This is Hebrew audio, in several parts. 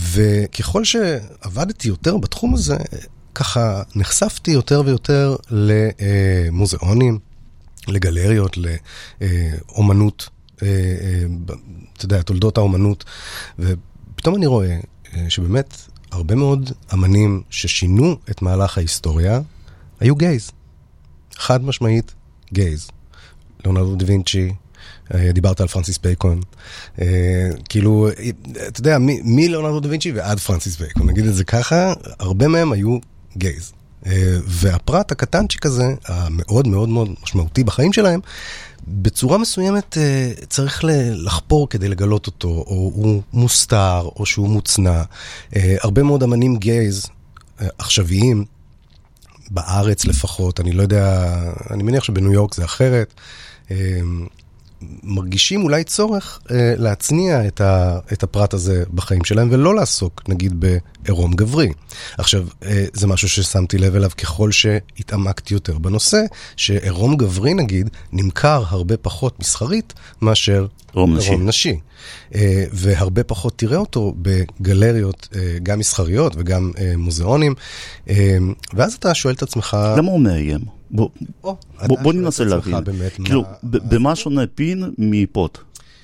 וככל שעבדתי יותר בתחום הזה, ככה נחשפתי יותר ויותר למוזיאונים, לגלריות, לאומנות, אתה יודע, תולדות האומנות, ופתאום אני רואה שבאמת הרבה מאוד אמנים ששינו את מהלך ההיסטוריה, היו גייז. חד משמעית גייז. ליאונרדו דה וינצ'י, דיברת על פרנסיס בייקון, כאילו, אתה יודע, מליאונרדו דה וינצ'י ועד פרנסיס בייקון, נגיד את זה ככה, הרבה מהם היו גייז. והפרט הקטנצ'יק הזה, המאוד מאוד מאוד משמעותי בחיים שלהם, בצורה מסוימת צריך לחפור כדי לגלות אותו, או הוא מוסתר, או שהוא מוצנע. הרבה מאוד אמנים גייז, עכשוויים, בארץ לפחות, אני לא יודע, אני מניח שבניו יורק זה אחרת, מרגישים אולי צורך להצניע את הפרט הזה בחיים שלהם, ולא לעסוק, נגיד, בעירום גברי. עכשיו, זה משהו ששמתי לב אליו ככל שהתעמקתי יותר בנושא, שעירום גברי, נגיד, נמכר הרבה פחות מסחרית מאשר עירום נשי. והרבה פחות תראה אותו בגלריות, גם מסחריות וגם מוזיאונים, ואז אתה שואל את עצמך... למה הוא מאיים? בוא ננסה להבין. כאילו, במה שונה פין מפוט?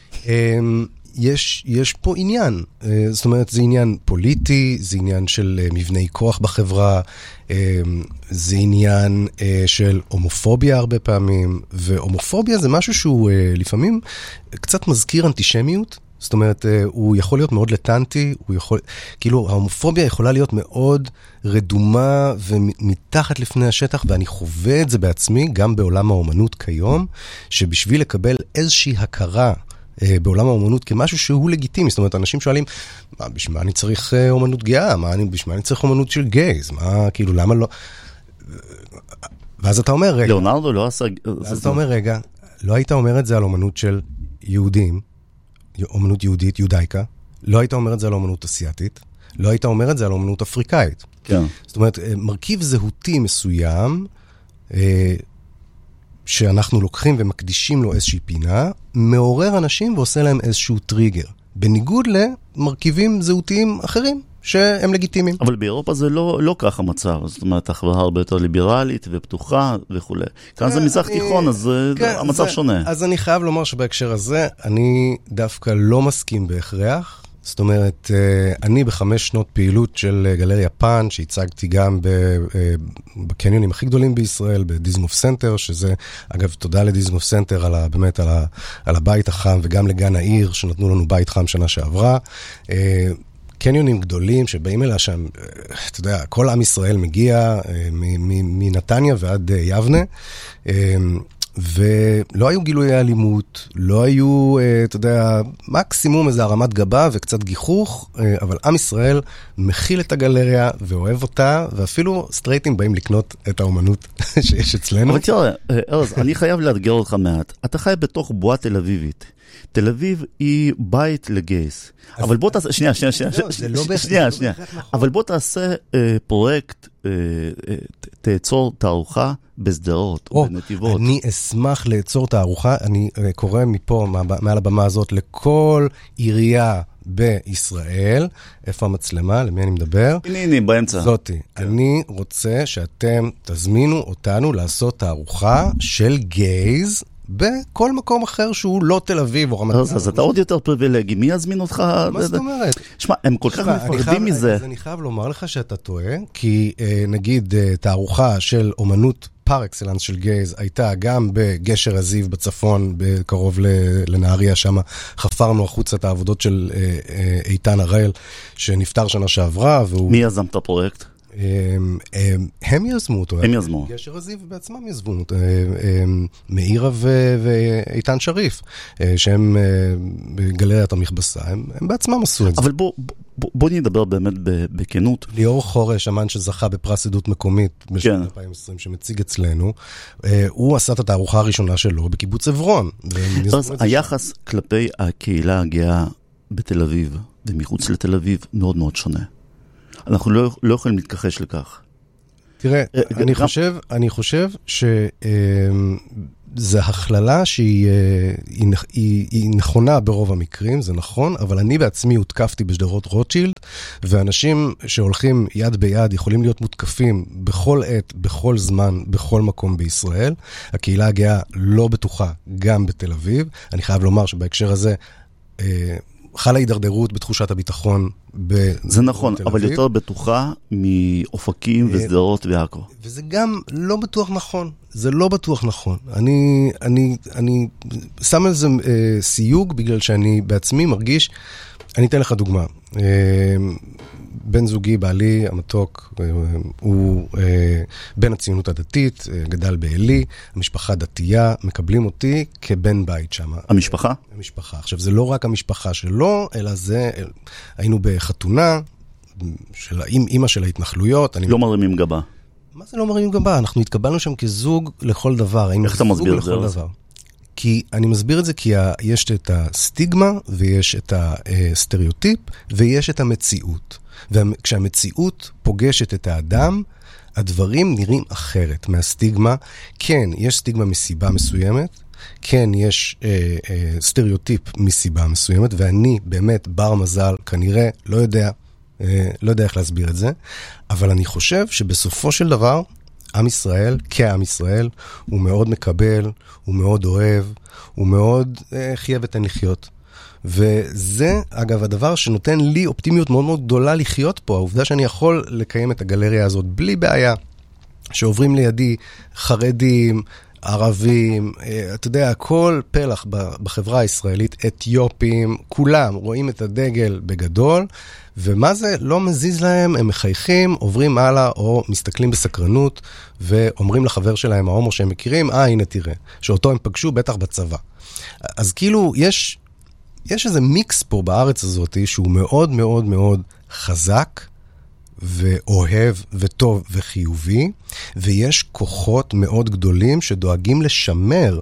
יש פה עניין. זאת אומרת, זה עניין פוליטי, זה עניין של מבני כוח בחברה, זה עניין של הומופוביה הרבה פעמים, והומופוביה זה משהו שהוא לפעמים קצת מזכיר אנטישמיות. זאת אומרת, הוא יכול להיות מאוד לטנטי, כאילו, ההומופוביה יכולה להיות מאוד רדומה ומתחת לפני השטח, ואני חווה את זה בעצמי, גם בעולם האומנות כיום, שבשביל לקבל איזושהי הכרה בעולם האומנות כמשהו שהוא לגיטימי, זאת אומרת, אנשים שואלים, בשביל מה אני צריך אומנות גאה? בשביל מה אני צריך אומנות של גייז? מה, כאילו, למה לא? ואז אתה אומר, רגע, ליאונרדו לא עשה... ואז אתה אומר, רגע, לא היית אומר את זה על אומנות של יהודים, אומנות יהודית, יודאיקה, לא היית אומר את זה על אומנות אסיאטית, לא היית אומר את זה על אומנות אפריקאית. כן. זאת אומרת, מרכיב זהותי מסוים, שאנחנו לוקחים ומקדישים לו איזושהי פינה, מעורר אנשים ועושה להם איזשהו טריגר, בניגוד למרכיבים זהותיים אחרים, שהם לגיטימיים. אבל באירופה זה לא ככה מצב, זאת אומרת, החברה הרבה יותר ליברלית ופתוחה וכו'. כאן זה מזרח תיכון, אז המצב שונה. אז אני חייב לומר שבהקשר הזה, אני דווקא לא מסכים בהכרח. זאת אומרת, אני ב5 שנות פעילות של גלריה פאן, שהצגתי גם בקניונים הכי גדולים בישראל, בדיזמוף סנטר, שזה, אגב, תודה לדיזמוף סנטר באמת על הבית החם, וגם לגן העיר, שנתנו לנו בית חם שנה שעברה. קניונים גדולים שבאים אליה שם, אתה יודע, כל עם ישראל מגיע מנתניה ועד יבנה, ולא היו גילויי אלימות, לא היו, אתה יודע, מקסימום איזו הרמת גבה וקצת גיחוך, אבל עם ישראל מכיל את הגלריה ואוהב אותה, ואפילו סטרייטים באים לקנות את האומנות שיש אצלנו. אבל תראה, ארז, אני חייב לאתגר אותך מעט. אתה חי בתוך בועה תל אביבית. תל אביב היא בית לגייס. אבל בוא תעשה, שנייה. אבל בוא תעשה פרויקט, תעצור תערוכה בסדרות או בנתיבות. אני אשמח לעצור תערוכה, אני קורא מפה, מעל הבמה הזאת, לכל עירייה בישראל, איפה המצלמה, למי אני מדבר? הנה, באמצע. זאתי. אני רוצה שאתם תזמינו אותנו לעשות תערוכה של גייז, בכל מקום אחר שהוא לא תל אביב או רמת גן. אז אתה עוד יותר פריבילגי, מי יזמין אותך? מה זאת אומרת? שמע, הם כל כך מפחדים מזה. אז אני חייב לומר לך שאתה טועה, כי נגיד תערוכה של אומנות פר אקסלנס של גייז הייתה גם בגשר הזיו בצפון, בקרוב לנהריה, שם חפרנו החוצה את העבודות של איתן הראל, שנפטר שנה שעברה. מי יזם את הפרויקט? הם יזמו אותו. הם יזמו. גשר הזיו בעצמם יזמו אותו. מאירה ואיתן שריף, שהם בגלריית המכבסה, הם בעצמם עשו את זה. אבל בוא נדבר באמת בכנות. ליאור חורש, אמן שזכה בפרס עדות מקומית בשנת 2020, שמציג אצלנו, הוא עשה את התערוכה הראשונה שלו בקיבוץ עברון. אז היחס כלפי הקהילה הגאה בתל אביב ומחוץ לתל אביב מאוד מאוד שונה. אנחנו לא יכולים להתכחש לכך. תראה, אני חושב שזה הכללה שהיא נכונה ברוב המקרים, זה נכון, אבל אני בעצמי הותקפתי בשדרות רוטשילד ואנשים שהולכים יד ביד יכולים להיות מותקפים בכל עת, בכל זמן, בכל מקום בישראל. הקהילה הגאה לא בטוחה גם בתל אביב. אני חייב לומר שבהקשר הזה חלה הידרדרות בתחושת הביטחון בתל אביב. זה נכון, אבל יותר בטוחה מאופקים וסדרות ועכו. וזה גם לא בטוח נכון. זה לא בטוח נכון. אני שם על זה סיוג בגלל שאני בעצמי מרגיש, אני אתן לך דוגמה. בן זוגי, בעלי, המתוק, הוא בן הציונות הדתית, גדל באלי, המשפחה דתייה, מקבלים אותי כבן בית שם. המשפחה? המשפחה. עכשיו, זה לא רק המשפחה שלו, אלא זה, היינו בחתונה, עם אמא של ההתנחלויות. לא מרימים גבה. מה זה לא מרימים גבה? אנחנו התקבלנו שם כזוג לכל דבר. איך אתה מסביר את זה? כי אני מסביר את זה כי יש את הסטיגמה, ויש את הסטריאוטיפ, ויש את המציאות. וכשהמציאות פוגשת את האדם, הדברים נראים אחרת מהסטיגמה. כן, יש סטיגמה מסיבה מסוימת, כן, יש סטריאוטיפ מסיבה מסוימת, ואני באמת בר מזל, כנראה, לא יודע איך להסביר את זה, אבל אני חושב שבסופו של דבר, עם ישראל, כעם ישראל, הוא מאוד מקבל, הוא מאוד אוהב, הוא מאוד חיה ותן לחיות. וזה, אגב, הדבר שנותן לי אופטימיות מאוד מאוד גדולה לחיות פה, העובדה שאני יכול לקיים את הגלריה הזאת בלי בעיה, שעוברים לידי חרדים, ערבים, אתה יודע, כל פלח בחברה הישראלית, אתיופים, כולם רואים את הדגל בגדול, ומה זה? לא מזיז להם, הם מחייכים, עוברים הלאה, או מסתכלים בסקרנות, ואומרים לחבר שלהם, ההומו שהם מכירים, הנה תראה, שאותו הם פגשו בטח בצבא. אז כאילו, יש איזה מיקס פה בארץ הזאת, שהוא מאוד מאוד מאוד חזק, ואוהב וטוב וחיובי, ויש כוחות מאוד גדולים שדואגים לשמר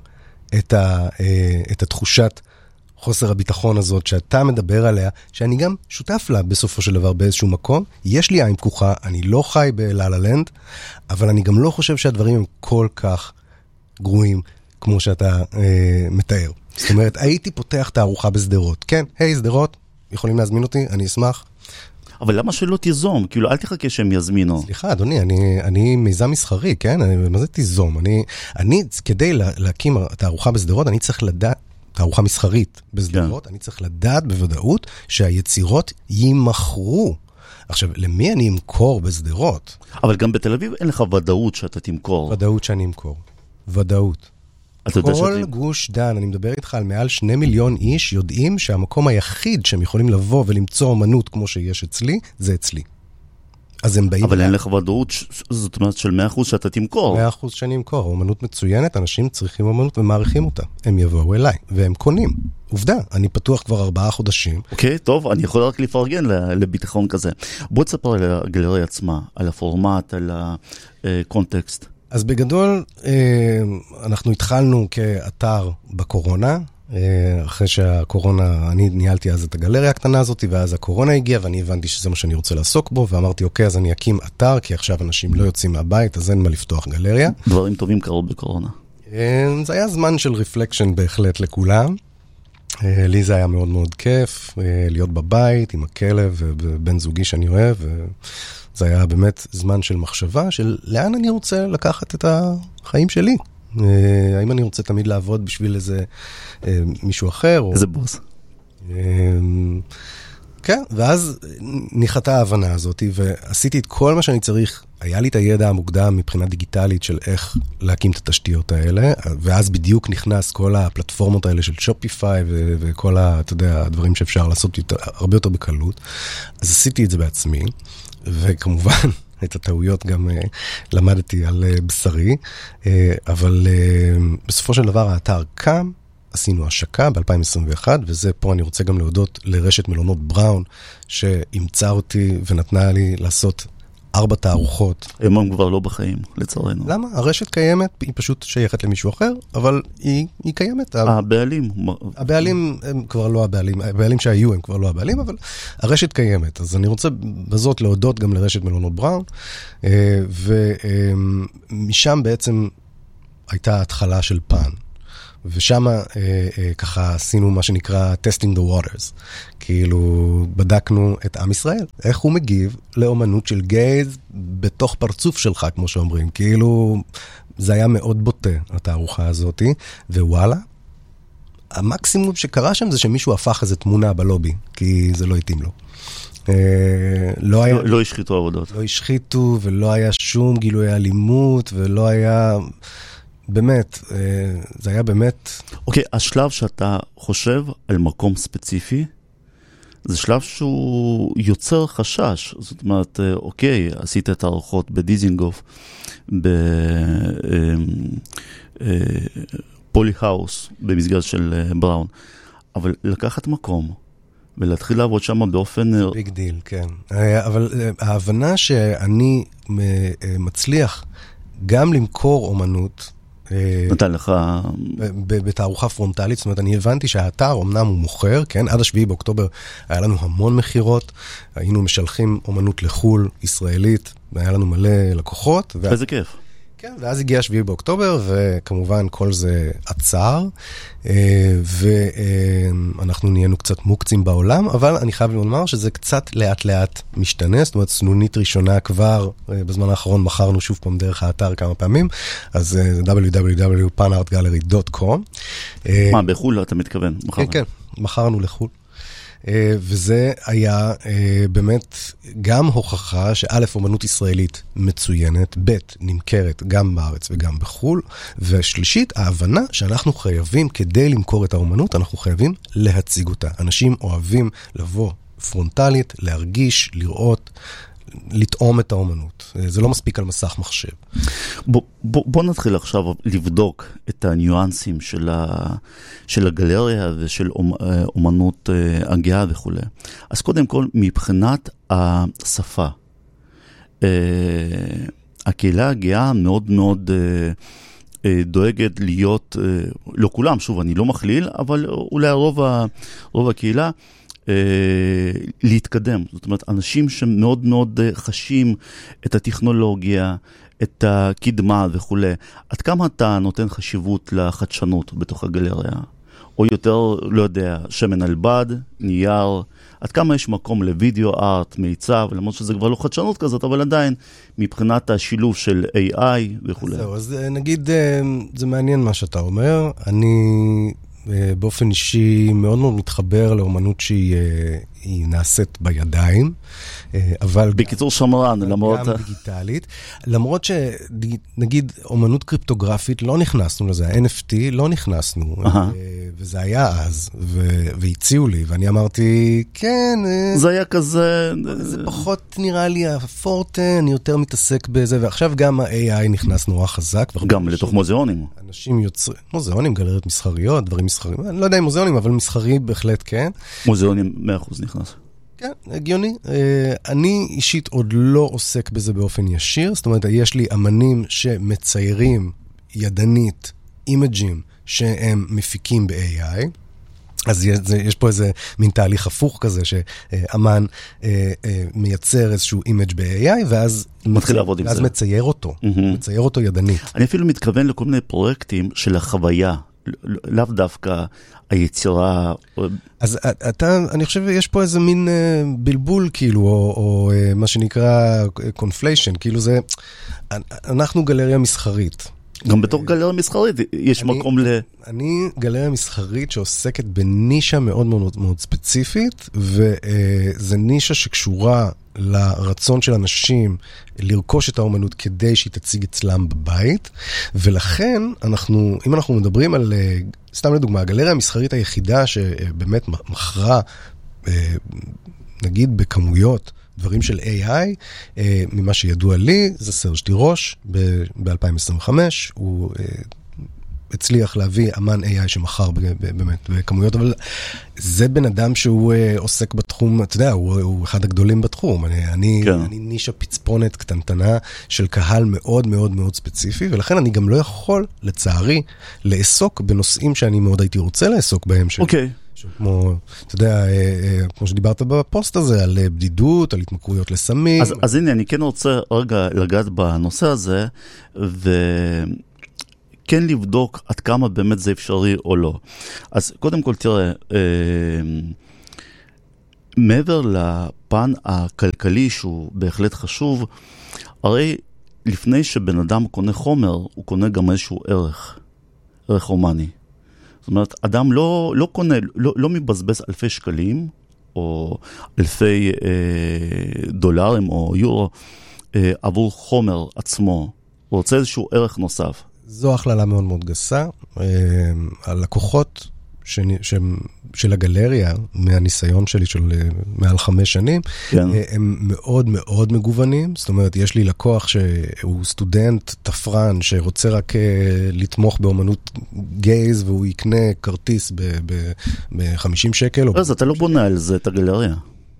את התחושת חוסר הביטחון הזאת שאתה מדבר עליה, שאני גם שותף לה בסופו של דבר באיזשהו מקום. יש לי עין פקוחה, אני לא חי בלה-לה-לנד, אבל אני גם לא חושב שהדברים הם כל כך גרועים כמו שאתה מתאר. זאת אומרת, הייתי פותח תערוכה בסדרות. כן, היי, סדרות, יכולים להזמין אותי, אני אשמח. אבל למה שלא תיזום? כאילו, אל תחכה שהם יזמינו. סליחה, אדוני, אני מיזם מסחרי, כן? מה זה תיזום? אני, כדי להקים תערוכה בסדרות, אני צריך לדעת, תערוכה מסחרית בסדרות, אני צריך לדעת בוודאות שהיצירות יימכרו. עכשיו, למי אני אמכור בסדרות? אבל גם בתל אביב אין לך ודאות שאתה תמכור. ודאות שאני אמכור. ודאות. כל גוש דן, אני מדבר איתך על מעל 2 מיליון איש, יודעים שהמקום היחיד שהם יכולים לבוא ולמצוא אומנות כמו שיש אצלי, זה אצלי. אז הם באים... אבל אין לך ודאות, זאת אומרת של 100% שאתה תמכור. 100% שאני אמכור. אומנות מצוינת, אנשים צריכים אומנות ומעריכים אותה. הם יבואו אליי, והם קונים. עובדה, אני פתוח כבר 4 חודשים. אוקיי, טוב, אני יכול רק לפרגן לביטחון כזה. בוא תספר על הגלריה עצמה, על הפורמט, על הקונטקסט. אז בגדול, אנחנו התחלנו כאתר בקורונה, אחרי שהקורונה, אני ניהלתי אז את הגלריה הקטנה הזאת, ואז הקורונה הגיעה, ואני הבנתי שזה מה שאני רוצה לעסוק בו, ואמרתי, אוקיי, אז אני אקים אתר, כי עכשיו אנשים לא יוצאים מהבית, אז אין מה לפתוח גלריה. דברים טובים קרו בקורונה. זה היה זמן של רפלקשן בהחלט לכולם. לי זה היה מאוד מאוד כיף, להיות בבית עם הכלב ובן זוגי שאני אוהב, זה היה באמת זמן של מחשבה, של לאן אני רוצה לקחת את החיים שלי. האם אני רוצה תמיד לעבוד בשביל איזה מישהו אחר? איזה בוס. כן, ואז ניחתה ההבנה הזאת, ועשיתי את כל מה שאני צריך. היה לי את הידע המוקדם מבחינה דיגיטלית של איך להקים את התשתיות האלה, ואז בדיוק נכנס כל הפלטפורמות האלה של שופיפיי, וכל אתה יודע, הדברים שאפשר לעשות הרבה יותר בקלות. אז עשיתי את זה בעצמי, וכמובן, את הטעויות גם למדתי על בשרי, אבל בסופו של דבר האתר קם, עשינו השקה ב-2021, וזה פה אני רוצה גם להודות לרשת מלונות בראון, שאימצה אותי ונתנה לי לעשות 4 תערוכות. הם כבר לא בחיים, לצערנו. למה? הרשת קיימת, היא פשוט שייכת למישהו אחר, אבל היא קיימת. הבעלים הם כבר לא הבעלים, הבעלים שהיו הם כבר לא הבעלים, אבל הרשת קיימת. אז אני רוצה בזאת להודות גם לרשת מלונות בראון, ומשם בעצם הייתה התחלה של פן. ושם ככה עשינו מה שנקרא testing the waters. כאילו בדקנו את עם ישראל, איך הוא מגיב לאומנות של גייז בתוך פרצוף שלך, כמו שאומרים. כאילו זה היה מאוד בוטה, התערוכה הזאת, ווואלה, המקסימום שקרה שם זה שמישהו הפך איזו תמונה בלובי, כי זה לא התאים לו. לא השחיתו עבודות. לא השחיתו, ולא היה שום גילוי אלימות, ולא היה, באמת, זה היה באמת... אוקיי, השלב שאתה חושב על מקום ספציפי, זה שלב שהוא יוצר חשש. זאת אומרת, אוקיי, עשית את הערכות בדיזינגוף, פולי-האוס, במסגרת של בראון, אבל לקחת מקום, ולהתחיל לעבוד שם באופן... ביג דיל, כן. אבל ההבנה שאני מצליח גם למכור אומנות, נתן לך... בתערוכה פרונטלית, זאת אומרת, אני הבנתי שהאתר אמנם הוא מוכר, כן? עד 7 באוקטובר היה לנו המון מחירות, היינו משלחים אומנות לחול, ישראלית, והיה לנו מלא לקוחות. איזה כיף. כן, ואז הגיע 7 באוקטובר, וכמובן כל זה עצר, ואנחנו נהיינו קצת מוקצים בעולם, אבל אני חייב לומר שזה קצת לאט לאט משתנה, זאת אומרת, סנונית ראשונה כבר, בזמן האחרון מכרנו שוב פעם דרך האתר כמה פעמים, אז www.panartgallery.com. מה, בחול אתה מתכוון? כן, כן, מכרנו לחול. וזה היה באמת גם הוכחה שא' אומנות ישראלית מצוינת, ב' נמכרת גם בארץ וגם בחול, ושלישית ההבנה שאנחנו חייבים כדי למכור את האומנות, אנחנו חייבים להציג אותה. אנשים אוהבים לבוא פרונטלית, להרגיש, לראות, לטעום את האומנות. זה לא מספיק על מסך מחשב. בוא נתחיל עכשיו לבדוק את הניואנסים של הגלריה ושל אומנות הגאה וכו'. אז קודם כל, מבחינת השפה, הקהילה הגאה מאוד מאוד דואגת להיות, לא כולם, שוב, אני לא מכליל, אבל אולי רוב הקהילה, להתקדם. זאת אומרת, אנשים שמאוד מאוד חשים את הטכנולוגיה, את הקדמה וכו'. עד כמה אתה נותן חשיבות לחדשנות בתוך הגלריה? או יותר, לא יודע, שמן על בד, נייר, עד כמה יש מקום לוידאו, ארט, מיצב, למרות שזה כבר לא חדשנות כזאת, אבל עדיין מבחינת השילוב של AI וכו'. זהו, אז נגיד, זה מעניין מה שאתה אומר. אני באופן אישי מאוד מאוד מתחבר לאומנות שהיא נעשית בידיים, אבל... בקיצור שמרן, למרות... גם דיגיטלית. למרות שנגיד אומנות קריפטוגרפית לא נכנסנו לזה, ה-NFT לא נכנסנו, וזה היה אז, והציעו לי, ואני אמרתי, כן... זה היה כזה... זה פחות נראה לי הפורטה, אני יותר מתעסק בזה, ועכשיו גם ה-AI נכנס נורא חזק. גם לתוך מוזיאונים. אנשים יוצרים, מוזיאונים, גלריות מסחריות, דברים מסחריים, אני לא יודע אם מוזיאונים, אבל מסחרי בהחלט כן. מוזיאונים 100% נכנס. כן, הגיוני. אני אישית עוד לא עוסק בזה באופן ישיר, זאת אומרת, יש לי אמנים שמציירים ידנית, אימג'ים, שהם מפיקים ב-AI, אז יש פה איזה מין תהליך הפוך כזה, שאמן מייצר איזשהו אימג' ב-AI, ואז מתחיל לעבוד עם זה. ואז מצייר אותו ידנית. אני אפילו מתכוון לכל מיני פרויקטים של החוויה, לאו דווקא היצירה. אז אני חושב יש פה איזה מין בלבול כאילו, או מה שנקרא conflation, כאילו זה, אנחנו גלריה מסחרית. גם בתור גלריה מסחרית יש מקום אני גלריה מסחרית שעוסקת בנישה מאוד מאוד מאוד ספציפית, וזה נישה שקשורה לרצון של אנשים לרכוש את האומנות כדי שהיא תציג אצלם בבית, ולכן אם אנחנו מדברים על, סתם לדוגמה, הגלריה המסחרית היחידה שבאמת מכרה, נגיד בכמויות, דברים של AI, ממה שידוע לי, זה סרג' תירוש, ב-2025, הוא הצליח להביא אמן AI שמחר באמת בכמויות, אבל זה בן אדם שהוא עוסק בתחום, אתה יודע, הוא אחד הגדולים בתחום. אני נישה פצפונת קטנטנה של קהל מאוד מאוד מאוד ספציפי, ולכן אני גם לא יכול, לצערי, לעסוק בנושאים שאני מאוד הייתי רוצה לעסוק בהם. אוקיי. כמו, אתה יודע, כמו שדיברת בפוסט הזה, על בדידות, על התמכרויות לסמים. אז הנה, אני כן רוצה רגע לגעת בנושא הזה, כן לבדוק עד כמה באמת זה אפשרי או לא. אז קודם כל תראה, מעבר לפן הכלכלי שהוא בהחלט חשוב, הרי לפני שבן אדם קונה חומר, הוא קונה גם איזשהו ערך הומני. זאת אומרת, אדם לא קונה, לא מבזבז אלפי שקלים, או אלפי דולרים או יורו, עבור חומר עצמו. הוא רוצה איזשהו ערך נוסף. זו הכללה מאוד מאוד גסה. הלקוחות של הגלריה, מהניסיון שלי של מעל 5 שנים, כן. הם מאוד מאוד מגוונים. זאת אומרת, יש לי לקוח שהוא סטודנט תפרן, שרוצה רק לתמוך באמנות גייז, והוא יקנה כרטיס ב-50 שקל. אז אתה לא בונה על זה את הגלריה.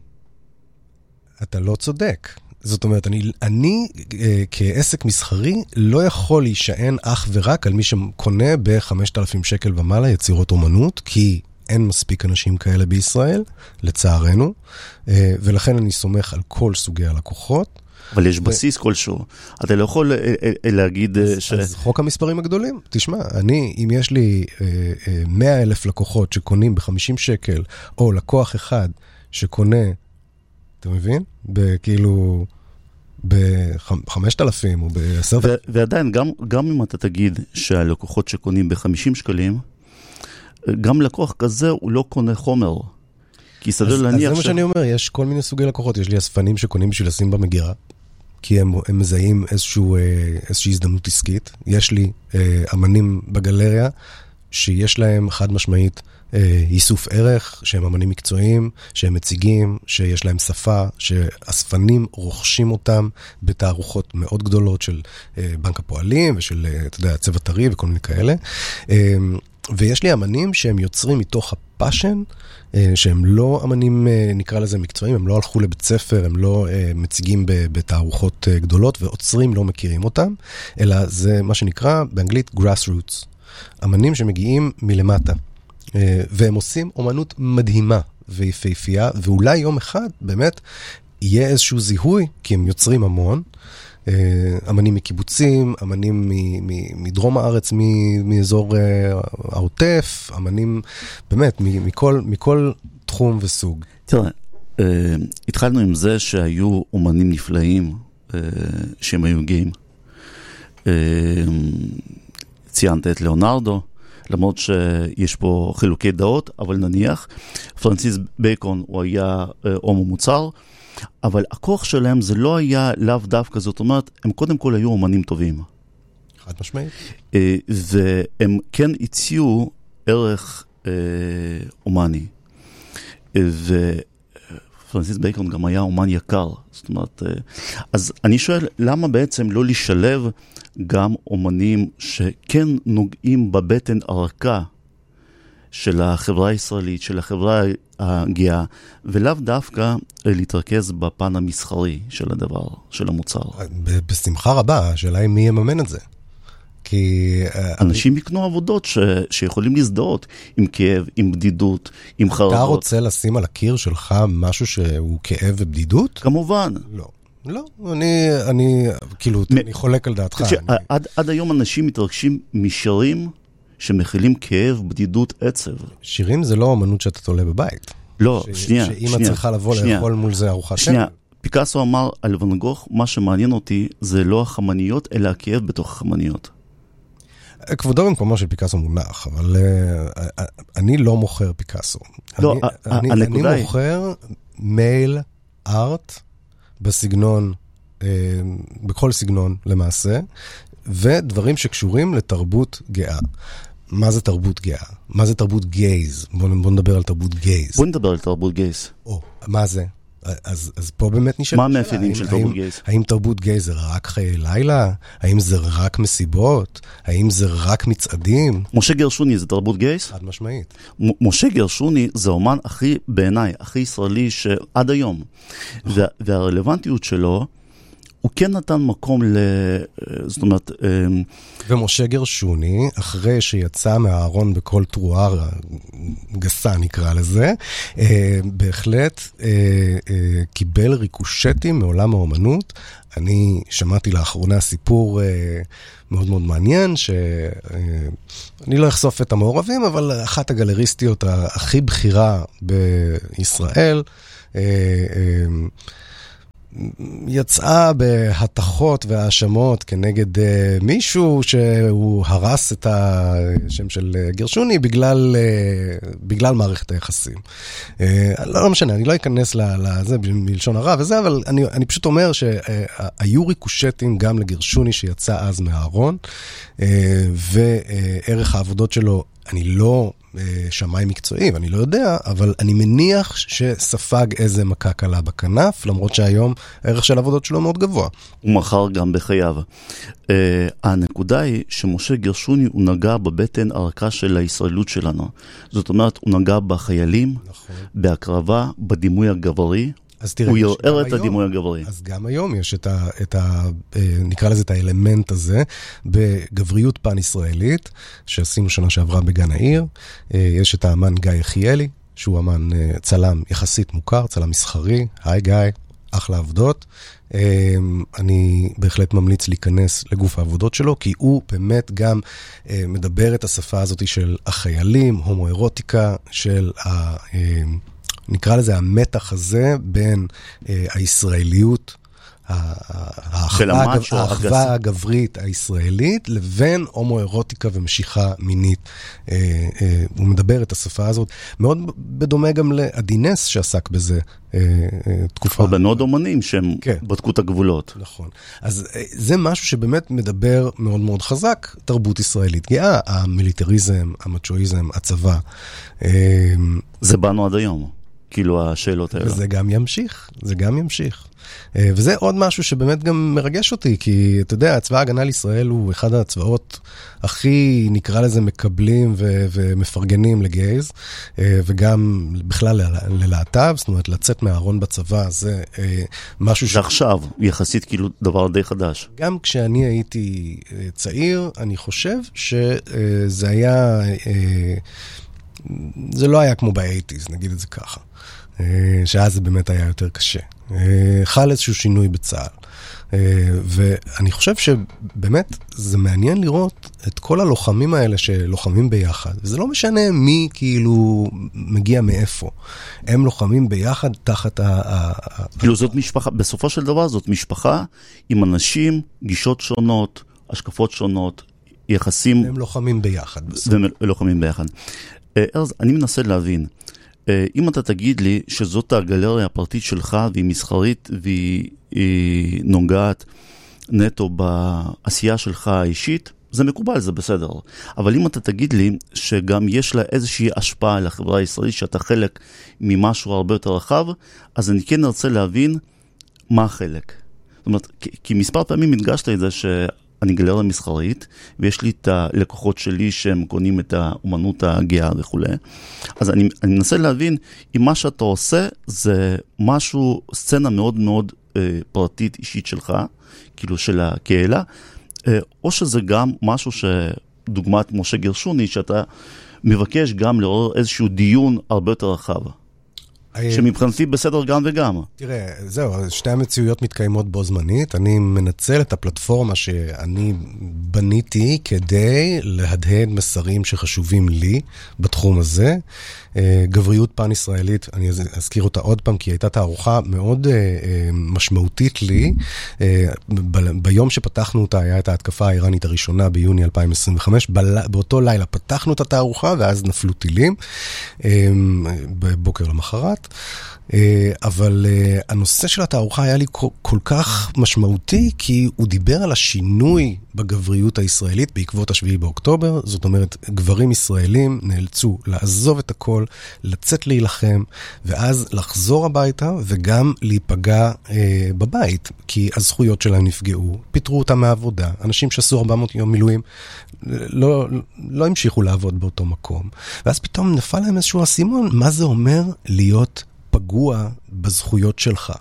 אתה לא צודק. זאת אומרת, אני כעסק מסחרי לא יכול להישען אך ורק על מי שקונה ב-5,000 שקל ומעלה יצירות אומנות, כי אין מספיק אנשים כאלה בישראל, לצערנו, ולכן אני סומך על כל סוגי הלקוחות. אבל יש בסיס כלשהו. אתה לא יכול להגיד אז חוק המספרים הגדולים. תשמע, אם יש לי 100,000 לקוחות שקונים ב-50 שקל, או לקוח אחד שקונה, אתה מבין? כאילו ב-5,000 או ב-10,000. ועדיין, גם אם אתה תגיד שהלקוחות שקונים ב-50 שקלים, גם לקוח כזה הוא לא קונה חומר. כי סדר להניח אז זה מה שאני אומר, יש כל מיני סוגי לקוחות. יש לי אספנים שקונים בשביל לשים במגירה, כי הם מזהים איזושהי הזדמנות עסקית. יש לי אמנים בגלריה שיש להם חד משמעית איסוף ערך, שהם אמנים מקצועיים, שהם מציגים, שיש להם שפה, שאספנים רוכשים אותם בתערוכות מאוד גדולות של בנק הפועלים ושל, אתה יודע, צבע טרי וכל מיני כאלה. ויש לי אמנים שהם יוצרים מתוך הפאשן, שהם לא אמנים, נקרא לזה מקצועיים, הם לא הלכו לבית ספר, הם לא מציגים בתערוכות גדולות, ועוצרים לא מכירים אותם, אלא זה מה שנקרא באנגלית grassroots. אמנים שמגיעים מלמטה. והם עושים אומנות מדהימה ויפהפייה, ואולי יום אחד באמת יהיה איזשהו זיהוי, כי הם יוצרים המון, אמנים מקיבוצים, אמנים מדרום הארץ, מאזור העוטף, אמנים באמת מכל תחום וסוג. תראה, התחלנו עם זה שהיו אומנים נפלאים שהם היו גאים. ציינת את ליאונרדו, למרות שיש פה חילוקי דעות, אבל נניח, פרנסיס בייקון הוא היה הומו מוצר, אבל הכוח שלהם זה לא היה לאו דווקא, זאת אומרת, הם קודם כל היו אומנים טובים. חד משמעית. והם כן הציעו ערך אומני. ופרנסיס בייקון גם היה אומן יקר. זאת אומרת, אז אני שואל, למה בעצם לא לשלב גם אומנים שכן נוגעים בבטן הרכה של החברה הישראלית, של החברה הגאה, ולאו דווקא להתרכז בפן המסחרי של הדבר, של המוצר. בשמחה רבה, השאלה היא מי יממן את זה. כי אנשים יקנו עבודות שיכולים להזדהות עם כאב, עם בדידות, עם חרדות. אתה רוצה לשים על הקיר שלך משהו שהוא כאב ובדידות? כמובן. לא. לא, אני חולק על דעתך. עד היום אנשים מתרגשים משירים שמכילים כאב, בדידות, עצב. שירים זה לא אמנות שאתה תולה בבית. לא, שנייה. שאמא צריכה לבוא לאכול מול זה ארוחת שנייה. שנייה. פיקאסו אמר על ואן גוך, מה שמעניין אותי זה לא החמניות, אלא הכאב בתוך החמניות. כבודו במקומו של פיקאסו מונח, אבל אני לא מוכר פיקאסו. לא, אני מוכר מייל ארט, בסגנון, בכל סגנון למעשה, ודברים שקשורים לתרבות גאה. מה זה תרבות גאה? מה זה תרבות גייז? בוא נדבר על תרבות גייז. בוא נדבר על תרבות גייז. מה זה? אז פה באמת נשאל. מה המאפיינים של תרבות גייז? האם תרבות גייז זה רק חיי לילה? האם זה רק מסיבות? האם זה רק מצעדים? משה גרשוני זה תרבות גייז? חד משמעית. משה גרשוני זה אומן בעיניי, הכי ישראלי שעד היום. והרלוונטיות שלו, הוא כן נתן מקום זאת אומרת... ומשה גרשוני, אחרי שיצא מהארון בכל תרועה גסה נקרא לזה, בהחלט קיבל ריקושטים מעולם האומנות. אני שמעתי לאחרונה סיפור מאוד מאוד מעניין, שאני לא אחשוף את המעורבים, אבל אחת הגלריסטיות הכי בכירה בישראל, יצאה בהתחות והאשמות כנגד מישהו שהוא הרס את השם של גרשוני בגלל מערכת היחסים. לא משנה, אני לא אכנס לזה מלשון הרע וזה, אבל אני פשוט אומר שהיו ריקושטים גם לגרשוני שיצא אז מהארון, וערך העבודות שלו, אני לא שמאי מקצועי, ואני לא יודע, אבל אני מניח שספג איזה מכה קלה בכנף, למרות שהיום הערך של העבודות שלו מאוד גבוה. הוא מחר גם בחייו. הנקודה היא שמשה גרשוני הוא נגע בבטן הרכה של הישראלות שלנו. זאת אומרת, הוא נגע בחיילים, נכון. בהקרבה, בדימוי הגברי, הוא יער את הדימוי הגברי. אז גם היום יש נקרא לזה את האלמנט הזה, בגבריות פן-ישראלית, שעשינו שנה שעברה בגן העיר. יש את האמן גיא יחיאלי, שהוא אמן צלם יחסית מוכר, צלם מסחרי. היי גיא, אחלה עבודות. אני בהחלט ממליץ להיכנס לגוף העבודות שלו, כי הוא באמת גם מדבר את השפה הזאת של החיילים, הומואירוטיקה, של נקרא לזה המתח הזה בין הישראליות, האחווה הגברית הישראלית, לבין הומואירוטיקה ומשיכה מינית. הוא מדבר את השפה הזאת, מאוד בדומה גם לאדינס שעסק בזה תקופה. הרבה מאוד אומנים שהם בדקו את הגבולות. נכון. אז זה משהו שבאמת מדבר מאוד מאוד חזק, תרבות ישראלית גאה, המיליטריזם, המצ'ואיזם, הצבא. זה באנו עד היום. כאילו השאלות האלה. וזה גם ימשיך, זה גם ימשיך. וזה עוד משהו שבאמת גם מרגש אותי, כי אתה יודע, צבא ההגנה לישראל הוא אחד הצבאות הכי, נקרא לזה, מקבלים ומפרגנים לגייז, וגם בכלל ללהט"ב, זאת אומרת, לצאת מהארון בצבא, זה משהו זה עכשיו, יחסית כאילו דבר די חדש. גם כשאני הייתי צעיר, אני חושב שזה היה... זה לא היה כמו ב-80s, נגיד את זה ככה. שאז זה באמת היה יותר קשה. חל איזשהו שינוי בצה"ל. ואני חושב שבאמת זה מעניין לראות את כל הלוחמים האלה שלוחמים ביחד. וזה לא משנה מי כאילו מגיע מאיפה. הם לוחמים ביחד תחת כאילו זאת משפחה, בסופו של דבר זאת משפחה עם אנשים, גישות שונות, השקפות שונות, יחסים... הם לוחמים ביחד. והם לוחמים ביחד. ארז, אני מנסה להבין, אם אתה תגיד לי שזאת הגלריה הפרטית שלך והיא מסחרית והיא נוגעת נטו בעשייה שלך האישית, זה מקובל, זה בסדר. אבל אם אתה תגיד לי שגם יש לה איזושהי השפעה על החברה הישראלית, שאתה חלק ממשהו הרבה יותר רחב, אז אני כן רוצה להבין מה החלק. זאת אומרת, כי מספר פעמים הדגשת את זה אני גלריה מסחרית, ויש לי את הלקוחות שלי שהם קונים את האומנות הגאה וכו'. אז אני מנסה להבין אם מה שאתה עושה זה משהו, סצנה מאוד מאוד פרטית אישית שלך, כאילו של הקהילה, או שזה גם משהו שדוגמת משה גרשוני, שאתה מבקש גם לעורר איזשהו דיון הרבה יותר רחב. שמבחינתי בסדר גם וגם. תראה, זהו, שתי המציאויות מתקיימות בו זמנית. אני מנצל את הפלטפורמה שאני בניתי כדי להדהד מסרים שחשובים לי בתחום הזה. גבריות פן ישראלית, אני אזכיר אותה עוד פעם, כי הייתה תערוכה מאוד משמעותית לי. ביום שפתחנו אותה, היה את ההתקפה האיראנית הראשונה ביוני 2025. באותו לילה פתחנו את התערוכה, ואז נפלו טילים בבוקר למחרת. אבל הנושא של התערוכה היה לי כל כך משמעותי, כי הוא דיבר על השינוי בגבריות הישראלית בעקבות השביעי באוקטובר. זאת אומרת, גברים ישראלים נאלצו לעזוב את הכל, לצאת להילחם, ואז לחזור הביתה וגם להיפגע בבית, כי הזכויות שלהם נפגעו, פיטרו אותם מהעבודה, אנשים שעשו 400 יום מילואים לא המשיכו לעבוד באותו מקום, ואז פתאום נפל להם איזשהו אסימון, מה זה אומר להיות פגוע בזכויות שלך.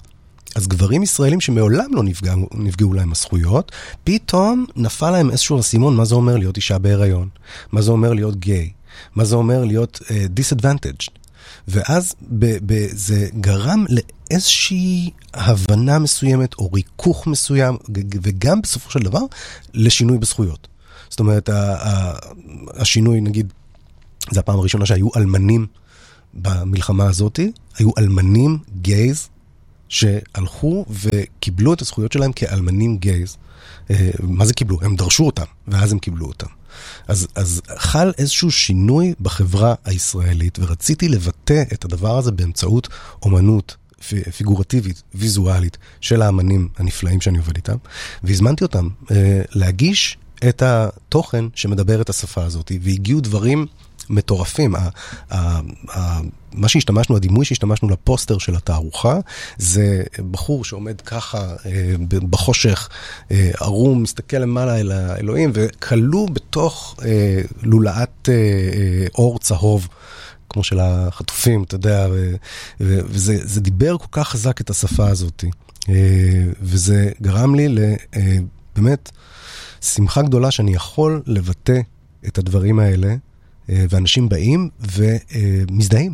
אז גברים ישראלים שמעולם לא נפגעו להם הזכויות, פתאום נפל להם איזשהו אסימון, מה זה אומר להיות אישה בהיריון, מה זה אומר להיות גיי, מה זה אומר להיות disadvantaged. ואז זה גרם לאיזושהי הבנה מסוימת, או ריכוך מסוים, וגם בסופו של דבר, לשינוי בזכויות. זאת אומרת, השינוי, נגיד, זה הפעם הראשונה שהיו אלמנים במלחמה הזאת, היו אלמנים גייז, שהלכו וקיבלו את הזכויות שלהם כאלמנים גייז. מה זה קיבלו? הם דרשו אותם, ואז הם קיבלו אותם. אז חל איזשהו שינוי בחברה הישראלית, ורציתי לבטא את הדבר הזה באמצעות אומנות פיגורטיבית, ויזואלית, של האמנים הנפלאים שאני עובד איתם, והזמנתי אותם להגיש את התוכן שמדבר את השפה הזאת, והגיעו דברים מטורפים. מה שהשתמשנו, הדימוי שהשתמשנו לפוסטר של התערוכה, זה בחור שעומד ככה בחושך, ערום, מסתכל למעלה אל האלוהים, וכלוא בתוך לולאת אור צהוב, כמו של החטופים, אתה יודע, וזה דיבר כל כך חזק את השפה הזאת, וזה גרם לי באמת שמחה גדולה שאני יכול לבטא את הדברים האלה, ואנשים באים ומזדהים,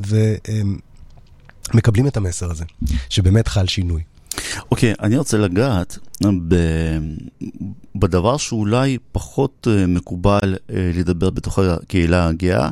ומקבלים את המסר הזה, שבאמת חל שינוי. אוקיי, אני רוצה לגעת בדבר שאולי פחות מקובל לדבר בתוך הקהילה הגאה,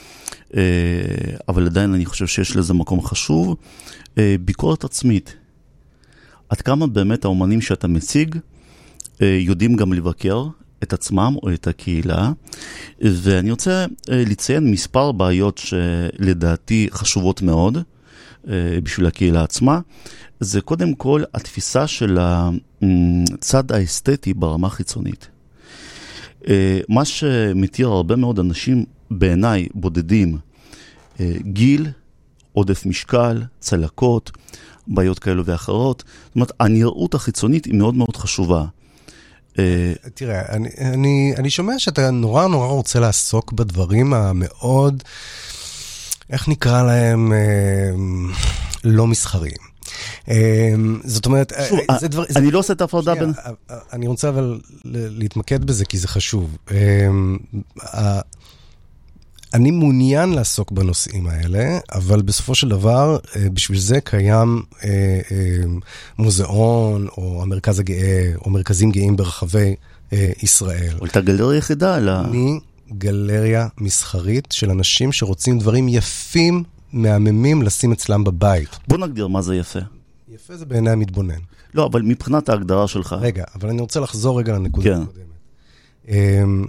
אבל עדיין אני חושב שיש לזה מקום חשוב, ביקורת עצמית. עד כמה באמת האומנים שאתה מציג יודעים גם לבקר את עצמם או את הקהילה, ואני רוצה לציין מספר בעיות שלדעתי חשובות מאוד בשביל הקהילה עצמה. זה קודם כל התפיסה של הצד האסתטי ברמה חיצונית. מה שמתיר הרבה מאוד אנשים בעיניי בודדים, גיל, עודף משקל, צלקות, בעיות כאלו ואחרות. זאת אומרת, הנראות החיצונית היא מאוד מאוד חשובה. תראה, אני שומע שאתה נורא נורא רוצה לעסוק בדברים המאוד, איך נקרא להם, לא מסחריים. זאת אומרת, אני לא עושה את ההפרדה בין... אני רוצה אבל להתמקד בזה כי זה חשוב. אני מעוניין לעסוק בנושאים האלה, אבל בסופו של דבר, בשביל זה קיים מוזיאון, או המרכז הגאה, או מרכזים גאים ברחבי ישראל. או את הגלריה יחידה, אני גלריה מסחרית של אנשים שרוצים דברים יפים, מהממים, לשים אצלם בבית. בוא נגדיר מה זה יפה. יפה זה בעיני המתבונן. לא, אבל מבחינת ההגדרה שלך. רגע, אבל אני רוצה לחזור רגע לנקודה הקודמת.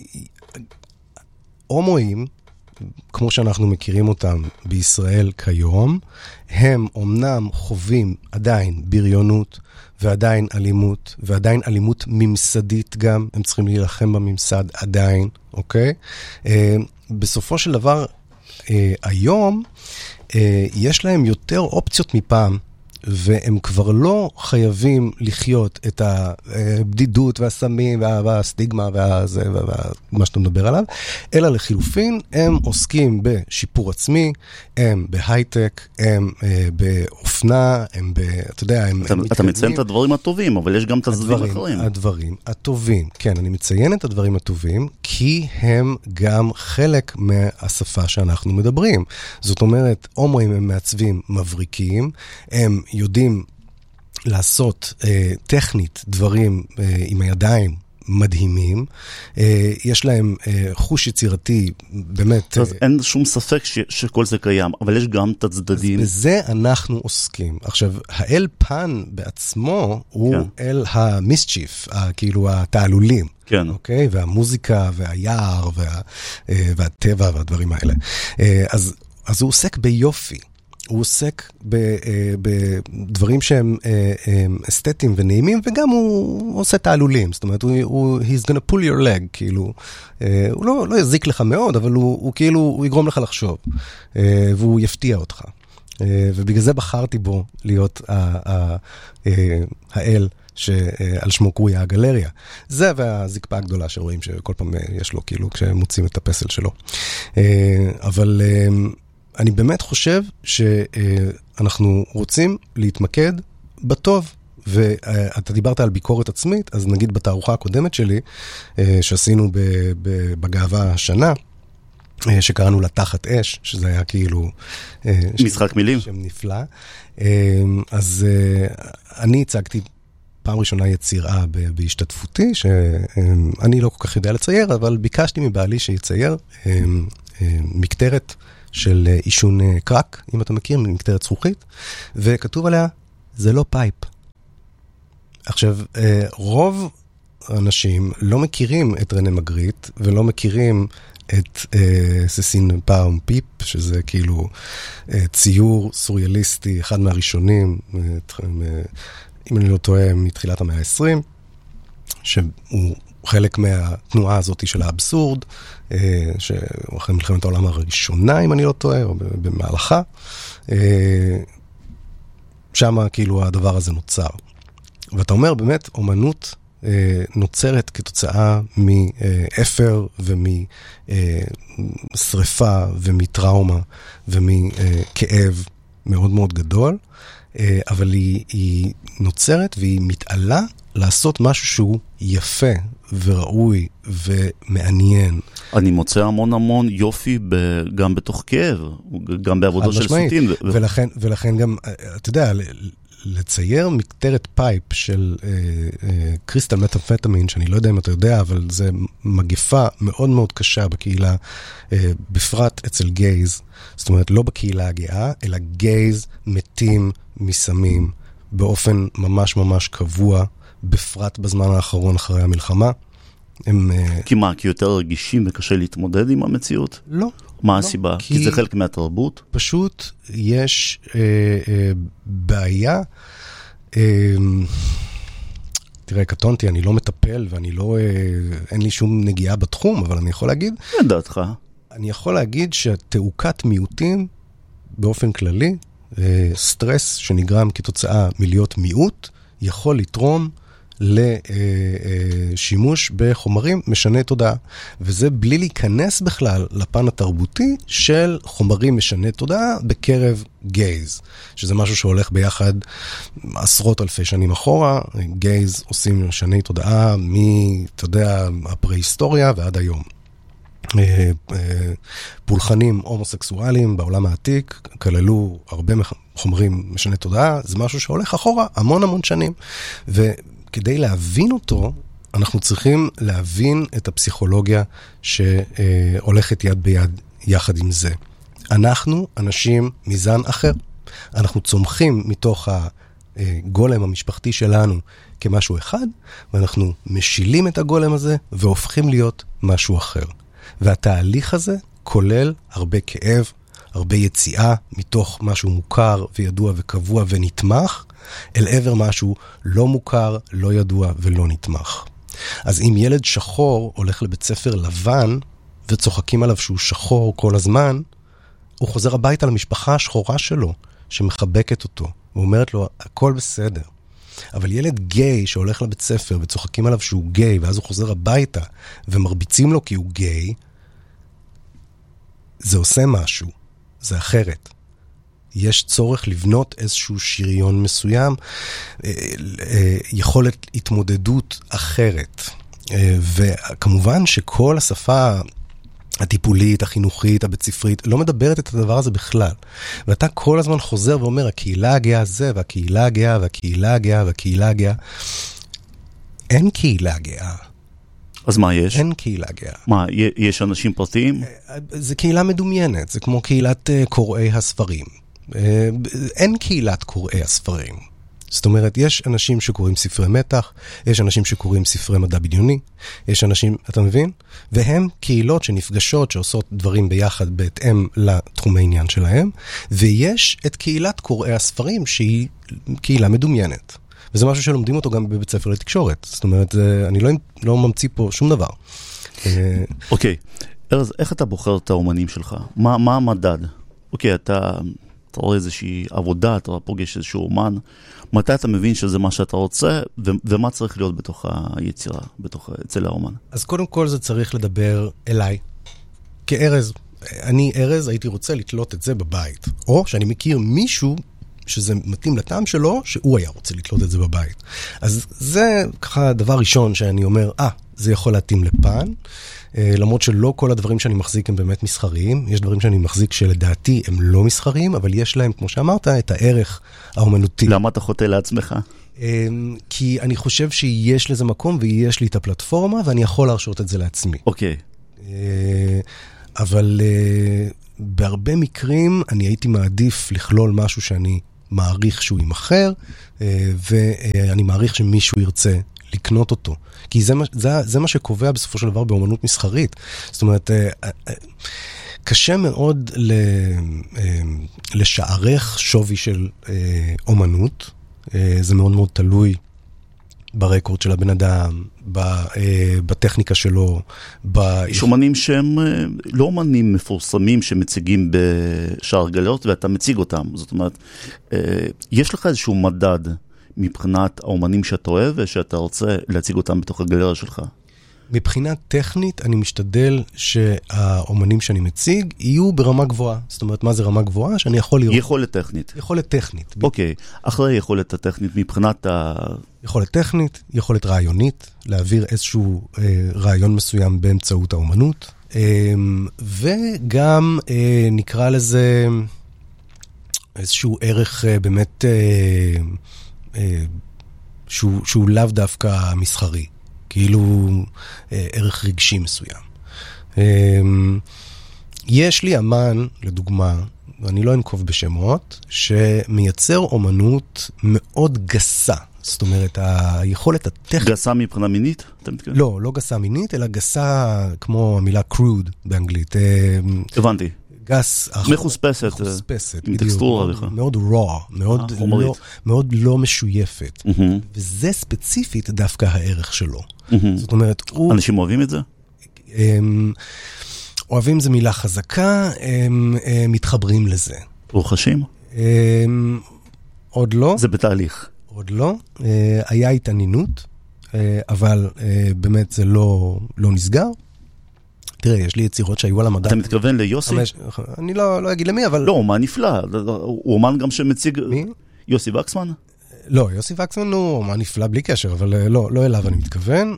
הומואים, כמו שאנחנו מכירים אותם בישראל כיום, הם אומנם חווים עדיין בריונות, ועדיין אלימות, ועדיין אלימות ממסדית גם, הם צריכים להילחם בממסד עדיין, אוקיי? בסופו של דבר, היום, יש להם יותר אופציות מפעם, והם כבר לא חייבים לחיות את הבדידות והסמים והסטיגמה ומה שאתה מדבר עליו, אלא לחילופין הם עוסקים בשיפור עצמי, הם בהייטק, הם באופנה, הם אתה יודע, הם אתה מציין את הדברים הטובים, אבל יש גם את הדברים האחרים. הדברים הטובים, כן, אני מציין את הדברים הטובים, כי הם גם חלק מהשפה שאנחנו מדברים. זאת אומרת, הומואים הם מעצבים מבריקים, הם יודעים לעשות טכנית דברים עם הידיים מדהימים, יש להם חוש יצירתי באמת... אז אין שום ספק שכל זה קיים, אבל יש גם את הצדדים. אז בזה אנחנו עוסקים. עכשיו, האל פן בעצמו הוא אל המיסצ'יף, כאילו התעלולים. כן. אוקיי? והמוזיקה והיער והטבע והדברים האלה. אז הוא עוסק ביופי. הוא עוסק בדברים שהם אסתטיים ונעימים, וגם הוא עושה תעלולים. זאת אומרת, he's gonna pull your leg, כאילו, הוא לא יזיק לך מאוד, אבל הוא כאילו, הוא יגרום לך לחשוב, והוא יפתיע אותך. ובגלל זה בחרתי בו להיות האל שעל שמו קרויה הגלריה. זה והזקפה הגדולה שרואים שכל פעם יש לו, כאילו, כשמוצאים את הפסל שלו. אבל... אני באמת חושב שאנחנו רוצים להתמקד בטוב. ואתה דיברת על ביקורת עצמית, אז נגיד בתערוכה הקודמת שלי, שעשינו בגאווה השנה, שקראנו לה תחת אש, שזה היה כאילו... משחק מילים. שם נפלא. אז אני הצגתי פעם ראשונה יצירה בהשתתפותי, שאני לא כל כך יודע לצייר, אבל ביקשתי מבעלי שיצייר מקטרת של עישון קרק, אם אתה מכיר, מקטרת זכוכית, וכתוב עליה, זה לא פייפ. עכשיו, רוב האנשים לא מכירים את רנה מגריט, ולא מכירים את ססין פאום פיפ, שזה כאילו ציור סוריאליסטי, אחד מהראשונים, אם אני לא טועה, מתחילת המאה ה-20, שהוא חלק מהתנועה הזאת של האבסורד, שאחרי מלחמת העולם הראשונה, אם אני לא טועה, או במהלכה, שם כאילו הדבר הזה נוצר. ואתה אומר, באמת, אומנות נוצרת כתוצאה מאפר ומשריפה ומטראומה ומכאב מאוד מאוד גדול, אבל היא נוצרת והיא מתעלה לעשות משהו שהוא יפה וראוי ומעניין. אני מוצא המון יופי גם בתוך כאב, גם בעבודות של סרטים. ולכן גם, אתה יודע, לצייר מקטרת פייפ של קריסטל מטאמפטמין, שאני לא יודע אם אתה יודע, אבל זה מגפה מאוד מאוד קשה בקהילה, בפרט אצל גייז, זאת אומרת לא בקהילה הגאה, אלא גייז מתים מסמים באופן ממש ממש קבוע, בפרט בזמן האחרון אחרי המלחמה. כי מה? כי יותר רגישים וקשה להתמודד עם המציאות? לא. מה הסיבה? כי זה חלק מהתרבות? פשוט יש בעיה, תראה, קטונתי, אני לא מטפל ואני לא, אין לי שום נגיעה בתחום, אבל אני יכול להגיד... אין דעתך. אני יכול להגיד שתעוקת מיעוטים, באופן כללי, סטרס שנגרם כתוצאה מלהיות מיעוט, יכול לתרום לשימוש בחומרים משנה תודעה. וזה בלי להיכנס בכלל לפן התרבותי של חומרים משנה תודעה בקרב גייז, שזה משהו שהולך ביחד עשרות אלפי שנים אחורה. גייז עושים משנה תודעה אתה יודע, הפרה-היסטוריה ועד היום. פולחנים הומוסקסואליים בעולם העתיק כללו הרבה חומרים משנה תודעה, זה משהו שהולך אחורה המון שנים, וכדי להבין אותו אנחנו צריכים להבין את הפסיכולוגיה שהולכת יד ביד יחד עם זה. אנחנו אנשים מזן אחר, אנחנו צומחים מתוך הגולם המשפחתי שלנו כמשהו אחד, ואנחנו משילים את הגולם הזה והופכים להיות משהו אחר. והתהליך הזה כולל הרבה כאב, הרבה יציאה מתוך משהו מוכר וידוע וקבוע ונתמך, אל עבר משהו לא מוכר, לא ידוע ולא נתמך. אז אם ילד שחור הולך לבית ספר לבן, וצוחקים עליו שהוא שחור כל הזמן, הוא חוזר הביתה למשפחה השחורה שלו, שמחבקת אותו, ואומרת לו, הכל בסדר. אבל ילד גיי שהולך לבית ספר וצוחקים עליו שהוא גיי, ואז הוא חוזר הביתה ומרביצים לו כי הוא גיי, זה עושה משהו, זה אחרת. יש צורך לבנות איזשהו שריון מסוים, יכולת התמודדות אחרת. וכמובן שכל השפה הטיפולית, החינוכית, הבית ספרית, לא מדברת את הדבר הזה בכלל. ואתה כל הזמן חוזר ואומר, הקהילה הגאה זה, והקהילה הגאה, והקהילה הגאה, והקהילה הגאה. אין קהילה גאה. אז מה יש? אין קהילה גאה. מה, יש אנשים פרטיים? זה קהילה מדומיינת, זה כמו קהילת קוראי הספרים. אין קהילת קוראי הספרים. זאת אומרת, יש אנשים שקוראים ספרי מתח, יש אנשים שקוראים ספרי מדע בדיוני, יש אנשים, אתה מבין? והם קהילות שנפגשות, שעושות דברים ביחד בהתאם לתחום העניין שלהם, ויש את קהילת קוראי הספרים, שהיא קהילה מדומיינת. וזה משהו שלומדים אותו גם בבית ספר לתקשורת. זאת אומרת, אני לא ממציא פה שום דבר. אוקיי, ארז, איך אתה בוחר את האומנים שלך? מה המדד? אוקיי, אתה רואה איזושהי עבודה, אתה פוגש איזשהו אומן, מתי אתה מבין שזה מה שאתה רוצה, ומה צריך להיות בתוך היצירה, אצל האומן? אז קודם כל זה צריך לדבר אליי, כארז. אני ארז, הייתי רוצה לתלות את זה בבית. או שאני מכיר מישהו שזה מתאים לטעם שלו, שהוא היה רוצה לקלוט את זה בבית. אז זה ככה דבר ראשון שאני אומר, זה יכול להתאים לפן, למרות שלא כל הדברים שאני מחזיק הם באמת מסחריים, יש דברים שאני מחזיק שלדעתי הם לא מסחריים, אבל יש להם, כמו שאמרת, את הערך האומנותי. למה אתה חוטא לעצמך? כי אני חושב שיש לזה מקום, ויש לי את הפלטפורמה, ואני יכול להרשות את זה לעצמי. אוקיי. אבל בהרבה מקרים אני הייתי מעדיף לכלול משהו שאני מעריך שהוא ימחר, ואני מעריך שמישהו ירצה לקנות אותו. כי זה מה שקובע בסופו של דבר באומנות מסחרית. זאת אומרת, קשה מאוד לשערך שווי של אומנות. זה מאוד מאוד תלוי ברקורד של הבן אדם, בטכניקה שלו. יש אומנים שהם לא אומנים מפורסמים שמציגים בשאר גלריות, ואתה מציג אותם. זאת אומרת, יש לך איזשהו מדד מבחינת האומנים שאתה אוהב, ושאתה רוצה להציג אותם בתוך הגלריה שלך? מבחינה טכנית, אני משתדל שהאומנים שאני מציג יהיו ברמה גבוהה. זאת אומרת, מה זה רמה גבוהה? שאני יכול לראות. יכולת טכנית. יכולת טכנית. אוקיי. אחרי יכולת הטכנית, מבחינת יכולת טכנית, יכולת רעיונית, להעביר איזשהו רעיון מסוים באמצעות האומנות, וגם נקרא לזה איזשהו ערך באמת שהוא לאו דווקא מסחרי. כאילו ערך רגשי מסוים. יש לי אמן, לדוגמה, ואני לא אנקוב בשמות, שמייצר אומנות מאוד גסה. זאת אומרת, היכולת הטכנית... גסה מבחינה מינית? לא, לא גסה מינית, אלא גסה כמו המילה crude באנגלית. הבנתי. גס... מחוספסת. עם טקסטורה בכלל. מאוד raw, מאוד לא משויפת. וזה ספציפית דווקא הערך שלו. זאת אומרת, אנשים אוהבים את זה? אוהבים זה מילה חזקה, הם מתחברים לזה. רוחשים? עוד לא. זה בתהליך. עוד לא. היה התעניינות, אבל באמת זה לא נסגר. תראה, יש לי יצירות שהיו על המדע. אתה מתכוון ליוסי? אני לא אגיד למי, אבל... לא, אומן נפלא. הוא אומן גם שמציג... מי? יוסי וקסמן? לא, יוסי וקסמן הוא אומן נפלא בלי קשר, אבל לא אליו אני מתכוון.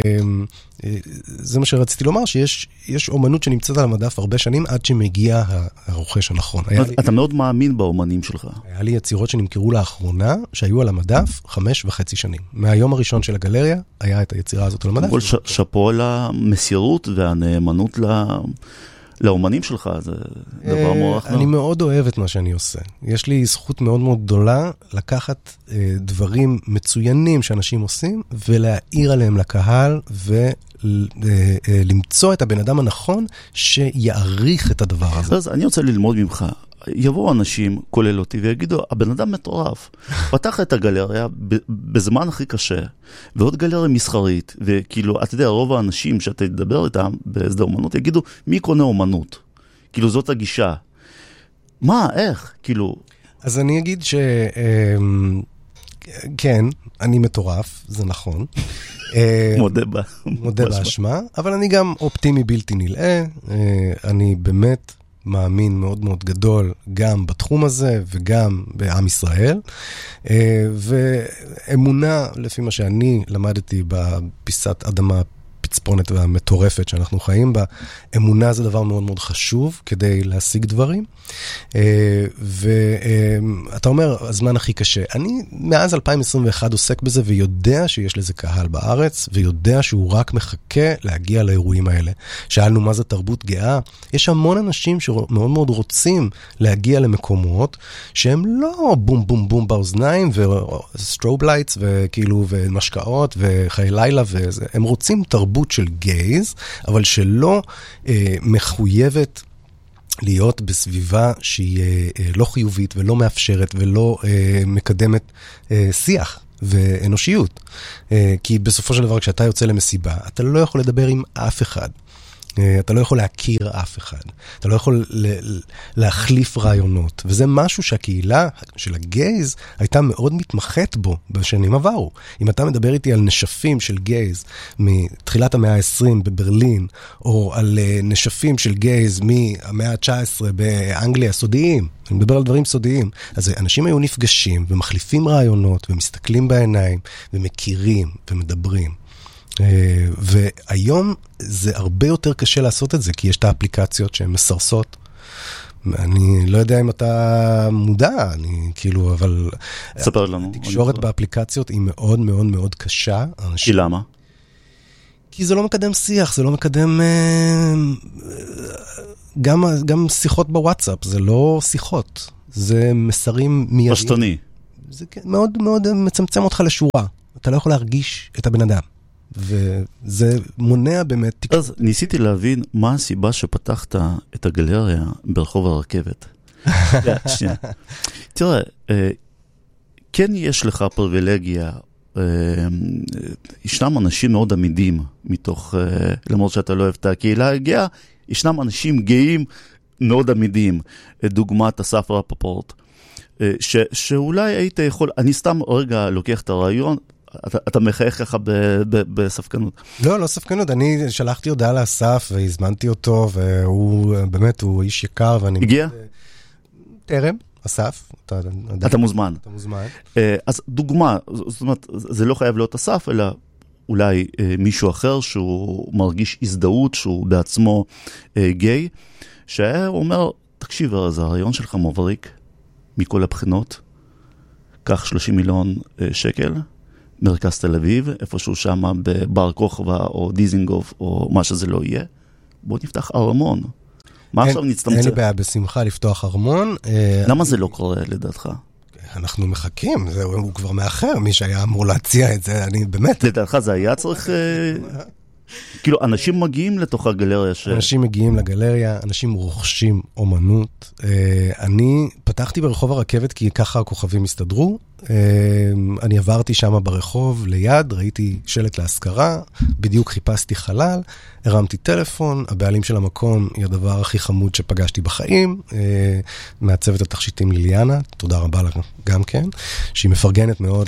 זה מה שרציתי לומר, שיש אומנות שנמצאת על המדף הרבה שנים, עד שמגיע הרוכש הנכון. אתה מאוד מאמין באומנים שלך. היה לי יצירות שנמכרו לאחרונה, שהיו על המדף 5.5 שנים. מהיום הראשון של הגלריה, היה את היצירה הזאת על המדף. שפו על המסירות והנאמנות לאומנים שלך, זה דבר מוערך. אני מאוד אוהב את מה שאני עושה. יש לי זכות מאוד מאוד גדולה לקחת דברים מצוינים שאנשים עושים, ולהעיר עליהם לקהל, ולמצוא את הבן אדם הנכון שיעריך את הדבר הזה. אז אני רוצה ללמוד ממך. יבואו אנשים, כולל אותי, ויגידו, הבן אדם מטורף. פתח את הגלריה בזמן הכי קשה, ועוד גלריה מסחרית, וכאילו, אתה יודע, רוב האנשים שאתה תדבר איתם בהסדר אומנות, יגידו, מי קונה אומנות? כאילו, זאת הגישה. מה, איך? כאילו... אז אני אגיד כן, אני מטורף, זה נכון. מודה באשמה, אבל אני גם אופטימי בלתי נלאה. אני באמת... מאמין מאוד מאוד גדול גם בתחום הזה וגם בעם ישראל, ואמונה לפי מה שאני למדתי בפיסת אדמה פצפונת והמטורפת שאנחנו חיים בה, אמונה זה דבר מאוד מאוד חשוב כדי להשיג דברים, ואתה אומר, הזמן הכי קשה. אני מאז 2021 עוסק בזה ויודע שיש לזה קהל בארץ, ויודע שהוא רק מחכה להגיע לאירועים האלה. שאלנו מה זה תרבות גאה, יש המון אנשים שמאוד מאוד רוצים להגיע למקומות, שהם לא בום בום בום באוזניים, וסטרוב לייטס, וכאילו, ומשקעות, וחיי לילה, הם רוצים תרבות של גייז, אבל שלא מחויבת להיות בסביבה שהיא לא חיובית ולא מאפשרת ולא מקדמת שיח ואנושיות. כי בסופו של דבר כשאתה יוצא למסיבה, אתה לא יכול לדבר עם אף אחד. אתה לא יכול להכיר אף אחד. אתה לא יכול להחליף רעיונות. וזה משהו שהקהילה של הגייז הייתה מאוד מתמחת בו בשנים עברו. אם אתה מדבר איתי על נשפים של גייז מתחילת המאה ה-20 בברלין, או על נשפים של גייז מהמאה ה-19 באנגליה, סודיים, אני מדבר על דברים סודיים, אז אנשים היו נפגשים ומחליפים רעיונות ומסתכלים בעיניים ומכירים ומדברים. והיום זה הרבה יותר קשה לעשות את זה, כי יש את האפליקציות שהן מסרסות. אני לא יודע אם אתה מודע, אני כאילו, אבל... ספר לנו. התקשורת באפליקציות היא מאוד מאוד מאוד קשה. כי למה? כי זה לא מקדם שיח, זה לא מקדם... גם שיחות בוואטסאפ, זה לא שיחות. זה מסרים מיידיים. פשטני. זה מאוד מאוד מצמצם אותך לשורה. אתה לא יכול להרגיש את הבן אדם. וזה מונע באמת תקשורת. אז ניסיתי להבין מה הסיבה שפתחת את הגלריה ברחוב הרכבת. תראה, כן יש לך פריבילגיה, ישנם אנשים מאוד עמידים מתוך, למרות שאתה לא אוהב את הקהילה הגאה, ישנם אנשים גאים מאוד עמידים, דוגמת אסף רפפורט, שאולי היית יכול, אני סתם רגע לוקח את הרעיון, אתה מחייך ככה בספקנות. לא ספקנות, אני שלחתי הודעה לאסף והזמנתי אותו, והוא באמת, הוא איש יקר, ואני... הגיע? תרם, אסף. אתה מוזמן. אתה מוזמן. אז דוגמה, זאת אומרת, זה לא חייב להיות אסף, אלא אולי מישהו אחר שהוא מרגיש הזדהות, שהוא בעצמו גיי, שאומר, תקשיב, זה הרעיון שלך מבריק מכל הבחינות, קח 30 מיליון שקל, מרכז תל אביב, איפשהו שם בבר כוכבא או דיזינגוף או מה שזה לא יהיה, בוא נפתח ארמון. מה עכשיו נצטמצם? אין לי בעיה בשמחה לפתוח ארמון. למה זה לא קורה לדעתך? אנחנו מחכים, הוא כבר מאחר, מי שהיה אמור להציע את זה, אני באמת... לדעתך זה היה צריך... כאילו, אנשים מגיעים לתוך הגלריה אנשים מגיעים לגלריה, אנשים רוכשים אומנות. אני פתחתי ברחוב הרכבת כי ככה הכוכבים הסתדרו. אני עברתי שם ברחוב ליד, ראיתי שלט להשכרה, בדיוק חיפשתי חלל, הרמתי טלפון, הבעלים של המקום היא הדבר הכי חמוד שפגשתי בחיים, מעצבת התכשיטים ליליאנה, תודה רבה לה גם כן, שהיא מפרגנת מאוד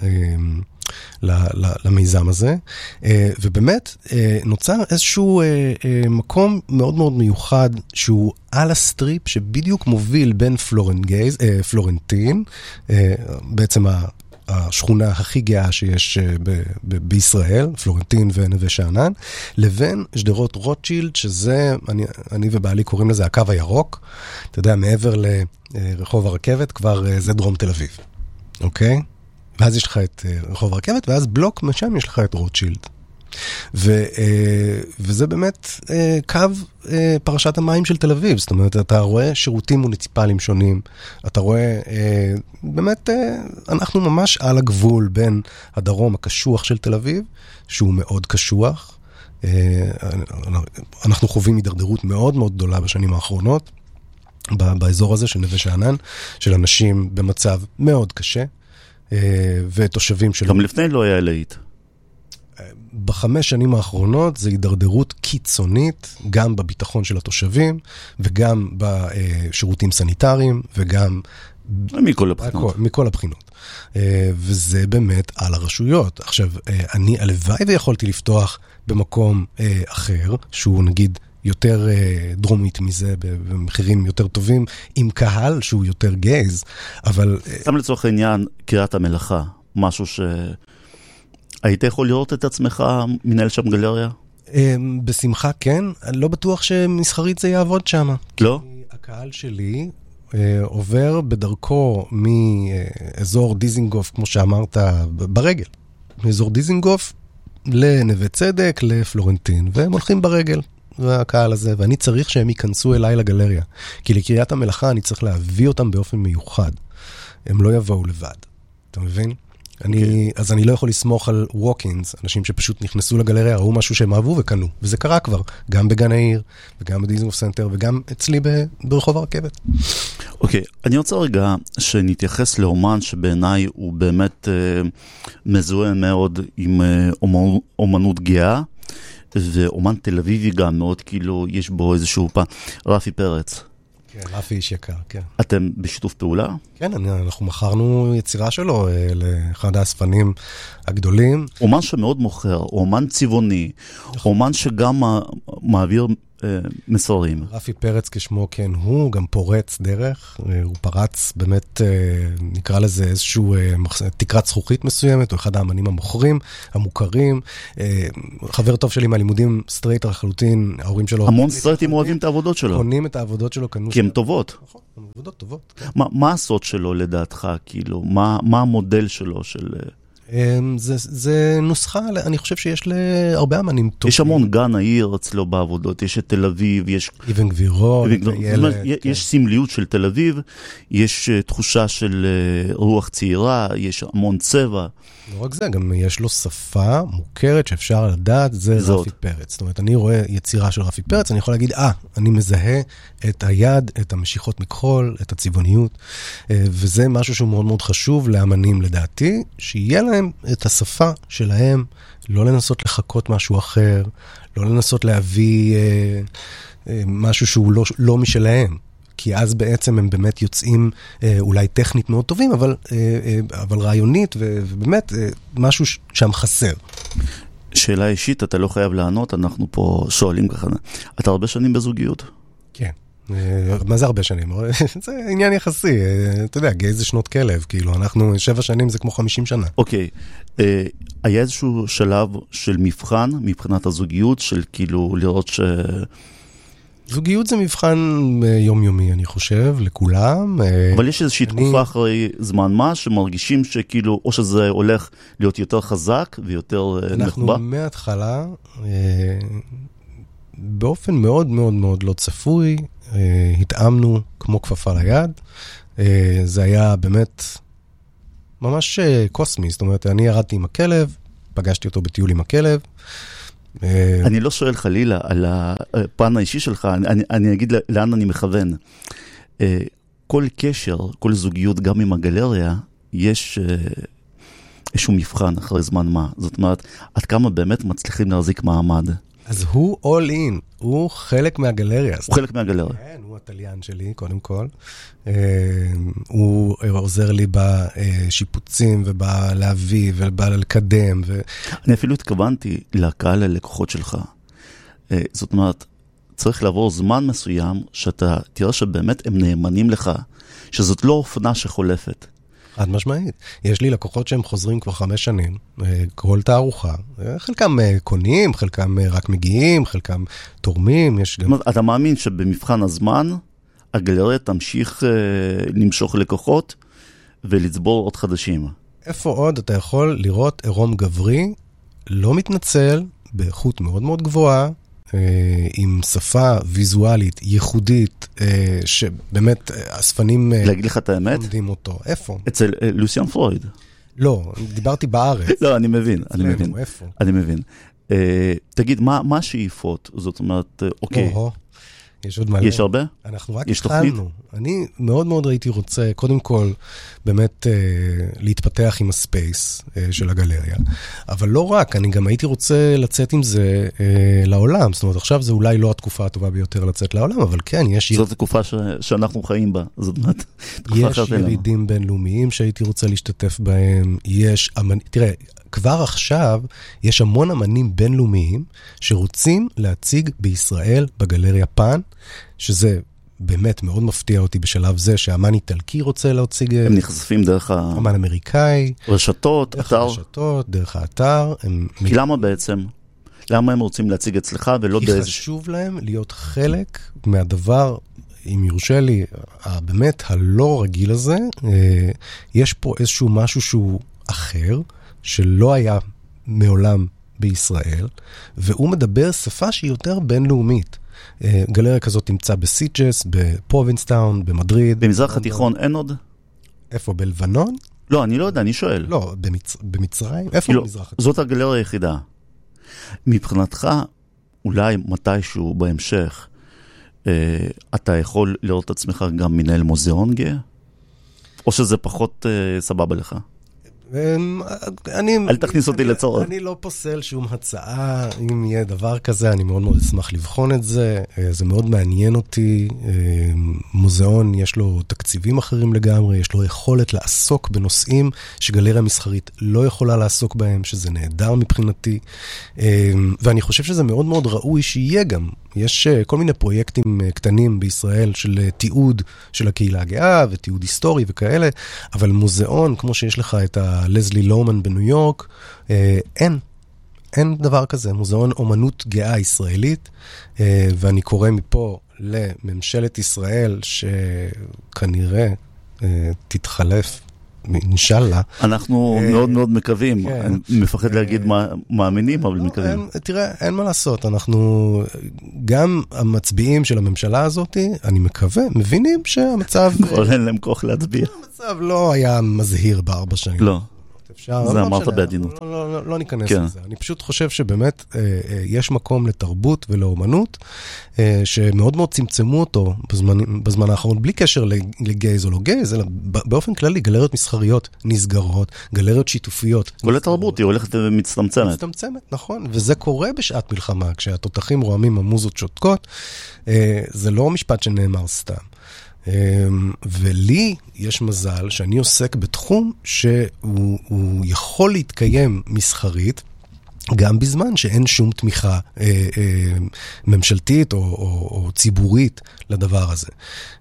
למיזם הזה, ובאמת נוצר איזשהו מקום מאוד מאוד מיוחד שהוא על הסטריפ שבדיוק מוביל בין פלורנטין, בעצם השכונה הכי גאה שיש בישראל, פלורנטין ונווה שאנן, לבין שדרות רוטשילד, שזה, אני ובעלי קוראים לזה הקו הירוק, אתה יודע, מעבר לרחוב הרכבת, כבר זה דרום תל אביב, אוקיי? ואז יש לך את רחוב הרכבת, ואז בלוק משם יש לך את רוטשילד. וזה באמת קו פרשת המים של תל אביב, זאת אומרת, אתה רואה שירותים מוניציפליים שונים, אתה רואה, באמת, אנחנו ממש על הגבול בין הדרום הקשוח של תל אביב, שהוא מאוד קשוח, אנחנו חווים הידרדרות מאוד מאוד גדולה בשנים האחרונות, באזור הזה של נווה שאנן, של אנשים במצב מאוד קשה, ותושבים שלו. גם לפני לא היה להיט. ב5 שנים האחרונות זה הידרדרות קיצונית, גם בביטחון של התושבים, וגם בשירותים סניטריים, וגם... מכל הבחינות. מכל הבחינות. וזה באמת על הרשויות. עכשיו, אני הלוואי ויכולתי לפתוח במקום אחר, שהוא נגיד יותר דרומית מזה, במחירים יותר טובים, עם קהל שהוא יותר גייז, אבל... שם לצורך העניין, קריית המלאכה, משהו ש... היית יכול לראות את עצמך מנהל שם גלריה? בשמחה כן, אני לא בטוח שמסחרית זה יעבוד שם. לא? הקהל שלי עובר בדרכו מאזור דיזינגוף, כמו שאמרת, ברגל. מאזור דיזינגוף לנווה צדק, לפלורנטין, והם הולכים ברגל. והקהל הזה, ואני צריך שהם ייכנסו אליי לגלריה. כי לקריית המלאכה אני צריך להביא אותם באופן מיוחד. הם לא יבואו לבד. אתה מבין? אז אני לא יכול לסמוך על ווקינס, אנשים שפשוט נכנסו לגלריה, ראו משהו שהם אהבו וקנו. וזה קרה כבר, גם בגן העיר, וגם בדיזנגוף סנטר, וגם אצלי ברחוב הרכבת. אוקיי, אני רוצה רגע שנתייחס לאומן שבעיניי הוא באמת מזוהה מאוד עם אומנות גאה, זה אומן תל אביבי גם מאוד, כאילו יש בו איזשהו רפי פרץ. כן, רפי איש יקר, כן. אתם בשיתוף פעולה? כן, אנחנו מכרנו יצירה שלו לאחד האספנים הגדולים. אומן שמאוד מוכר, אומן צבעוני, אומן שגם מעביר מסרים. רפי פרץ כשמו, כן, הוא גם פורץ דרך, הוא פרץ באמת, נקרא לזה איזשהו תקרת זכוכית מסוימת, הוא אחד האמנים המוכרים, המוכרים, חבר טוב שלי מהלימודים סטרייט לחלוטין, ההורים שלו... המון סטרייטים אוהבים את העבודות שלו. קונים את העבודות שלו, כי הן טובות. נכון, הן עבודות טובות. מה הסוד שלו לדעתך, כאילו? מה המודל שלו של... זה נוסחה, אני חושב שיש להרבה אמנים טובים. יש המון גן העיר אצלו בעבודות, יש את תל אביב, יש... אבן גבירול, יש סמליות של תל אביב, יש תחושה של רוח צעירה, יש המון צבע. לא רק זה, גם יש לו שפה מוכרת שאפשר לדעת, זה רפי פרץ. זאת אומרת, אני רואה יצירה של רפי פרץ, אני יכול להגיד, אני מזהה את היד, את המשיכות מכחול, את הצבעוניות, וזה משהו שהוא מאוד מאוד חשוב לאמנים לדעתי, שיהיה להם את השפה שלהם, לא לנסות לחכות משהו אחר, לא לנסות להביא משהו שהוא לא משלהם. כי אז בעצם הם באמת יוצאים אולי טכנית מאוד טובים, אבל רעיונית, ובאמת משהו שם חסר. שאלה אישית, אתה לא חייב לענות, אנחנו פה שואלים ככה. אתה הרבה שנים בזוגיות? כן. מה זה הרבה שנים? זה עניין יחסי. אתה יודע, איזה שנות כלב, כאילו, אנחנו 7 שנים זה כמו 50 שנה. אוקיי. היה איזשהו שלב של מבחן, מבחינת הזוגיות, של כאילו לראות ש... זוגיות זה מבחן יומיומי, אני חושב, לכולם. אבל יש איזושהי תקופה אחרי זמן מה, שמרגישים שכאילו, או שזה הולך להיות יותר חזק ויותר נחבא. אנחנו מההתחלה, באופן מאוד מאוד מאוד לא צפוי, התאמנו כמו כפפה ליד. זה היה באמת ממש קוסמי, זאת אומרת, אני ירדתי עם הכלב, פגשתי אותו בטיול עם הכלב, אני לא שואל חלילה על הפן האישי שלך, אני אגיד לאן אני מכוון. כל קשר, כל זוגיות, גם עם הגלריה, יש איזשהו מבחן אחרי זמן מה. זאת אומרת, עד כמה באמת מצליחים להחזיק מעמד. אז הוא all in, הוא חלק מהגלריה. הוא חלק מהגלריה. כן, הוא הטליין שלי, קודם כל. הוא עוזר לי בשיפוצים ובלהביא ובלקדם. אני אפילו התכוונתי לקהל הלקוחות שלך. זאת אומרת, צריך לעבור זמן מסוים שאתה תראה שבאמת הם נאמנים לך, שזאת לא אופנה שחולפת. חד משמעית. יש לי לקוחות שהם חוזרים כבר 5 שנים, כל תערוכה. חלקם קונים, חלקם רק מגיעים, חלקם תורמים. אתה מאמין שבמבחן הזמן, הגלריה תמשיך למשוך לקוחות ולצבור עוד חדשים? איפה עוד אתה יכול לראות עירום גברי, לא מתנצל, באיכות מאוד מאוד גבוהה, עם שפה ויזואלית, ייחודית, שבאמת אספנים... להגיד לך את האמת? עומדים אותו. איפה? אצל לוסיאן פרויד. לא, דיברתי בארץ. לא, אני מבין, אני מבין. איפה? אני מבין. תגיד, מה השאיפות? זאת אומרת, אוקיי. יש עוד מלא. יש הרבה? אנחנו רק התחלנו. אני מאוד מאוד הייתי רוצה, קודם כל, באמת להתפתח עם הספייס של הגלריה. אבל לא רק, אני גם הייתי רוצה לצאת עם זה לעולם. זאת אומרת, עכשיו זה אולי לא התקופה הטובה ביותר לצאת לעולם, אבל כן, יש... זאת התקופה שאנחנו חיים בה. זאת אומרת, יש ירידים בינלאומיים שהייתי רוצה להשתתף בהם. יש... תראה, כבר עכשיו יש המון אמנים בינלאומיים שרוצים להציג בישראל בגלריה פן, שזה באמת מאוד מפתיע אותי בשלב זה שהאמן איטלקי רוצה להציג... הם נחשפים דרך אמן אמריקאי. רשתות, דרך אתר. הרשתות, דרך האתר. כי למה בעצם? למה הם רוצים להציג אצלך ולא באיזה... כי חשוב להם להיות חלק מהדבר, אם יורשה לי, באמת הלא רגיל הזה. יש פה איזשהו משהו שהוא אחר, שלא היה מעולם בישראל, והוא מדבר שפה שהיא יותר בינלאומית. גלריה כזאת תמצא בסיג'ס, בפרובינצטאון, במדריד. במזרח התיכון אין עוד? איפה, בלבנון? לא, אני לא יודע, אני שואל. לא, במצרים? איפה במזרח התיכון? זאת הגלריה היחידה. מבחינתך, אולי מתישהו בהמשך, אתה יכול לראות את עצמך גם מנהל מוזיאון גאה? או שזה פחות סבבה לך? אל תכניס אותי לצורך. אני לא פוסל שום הצעה, אם יהיה דבר כזה, אני מאוד מאוד אשמח לבחון את זה, זה מאוד מעניין אותי, מוזיאון יש לו תקציבים אחרים לגמרי, יש לו יכולת לעסוק בנושאים שגלריה מסחרית לא יכולה לעסוק בהם, שזה נהדר מבחינתי, ואני חושב שזה מאוד מאוד ראוי שיהיה גם, יש כל מיני פרויקטים קטנים בישראל של תיעוד של הקהילה הגאה ותיעוד היסטורי וכאלה, אבל מוזיאון, כמו שיש לך את לזלי לומן בניו יורק, אין דבר כזה, מוזיאון אומנות גאה ישראלית, ואני קורא מפה לממשלת ישראל, שכנראה תתחלף, אינשאללה. אנחנו מאוד מאוד מקווים, אני מפחד להגיד מאמינים, אבל מקווים. תראה, אין מה לעשות, אנחנו, גם המצביעים של הממשלה הזאת, אני מקווה, מבינים שהמצב... כבר אין להם כוח להצביע. המצב לא היה מזהיר ב4 שנים. לא. זה אמרת בעדינות. לא ניכנס לזה. אני פשוט חושב שבאמת יש מקום לתרבות ולאומנות, שמאוד מאוד צמצמו אותו בזמן האחרון, בלי קשר לגייז או לא גייז, אלא באופן כללי, גלריות מסחריות נסגרות, גלריות שיתופיות. כל התרבות היא הולכת ומצטמצמת. מצטמצמת, נכון. וזה קורה בשעת מלחמה, כשהתותחים רועמים, המוזות שותקות, זה לא משפט שנאמר סתם. ולי יש מזל שאני עוסק בתחום שהוא יכול להתקיים מסחרית, גם בזמן שאין שום תמיכה ממשלתית או ציבורית לדבר הזה.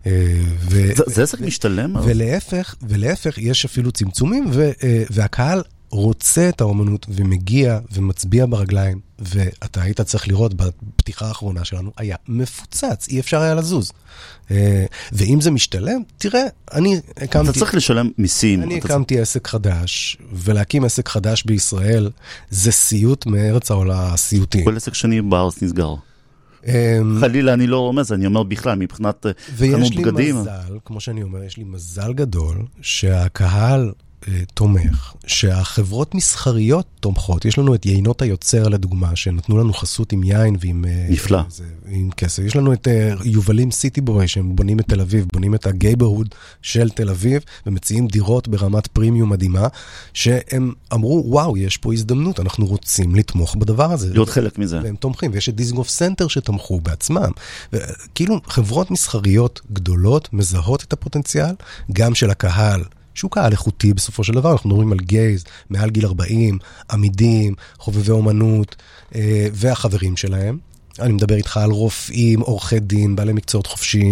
זה עסק משתלם? ולהפך, יש אפילו צמצומים, והקהל רוצה את האומנות ומגיע ומצביע ברגליים, ואתה היית צריך לראות בפתיחה האחרונה שלנו, היה מפוצץ, אי אפשר היה לזוז. ואם זה משתלם, תראה, אני הקמתי... אתה צריך לשלם מיסים. אני הקמתי עסק חדש, ולהקים עסק חדש בישראל, זה סיוט מארץ הסיוטים. כל עסק שני בארץ נסגר. חלילה אני לא רומז, אני אומר בכלל, מבחינת חנות בגדים. ויש לי מזל, כמו שאני אומר, יש לי מזל גדול, שהקהל תומך, שהחברות מסחריות תומכות. יש לנו את יינות היוצר לדוגמה, שנתנו לנו חסות עם יין ועם... נפלא. עם כסף. יש לנו את יובלים סיטי בוי, שהם בונים את תל אביב, בונים את הגייברהוד של תל אביב, ומציעים דירות ברמת פרימיום מדהימה, שהם אמרו, וואו, יש פה הזדמנות, אנחנו רוצים לתמוך בדבר הזה. להיות חלק מזה. והם תומכים, ויש את דיסגוף סנטר שתמכו בעצמם. כאילו, חברות מסחריות גדולות מזהות את הפוטנציאל, גם של הקהל, שהוא קהל איכותי בסופו של דבר, אנחנו מדברים על גייז, מעל גיל 40, עמידים, חובבי אומנות, והחברים שלהם. אני מדבר איתך על רופאים, עורכי דין, בעלי מקצועות חופשיים,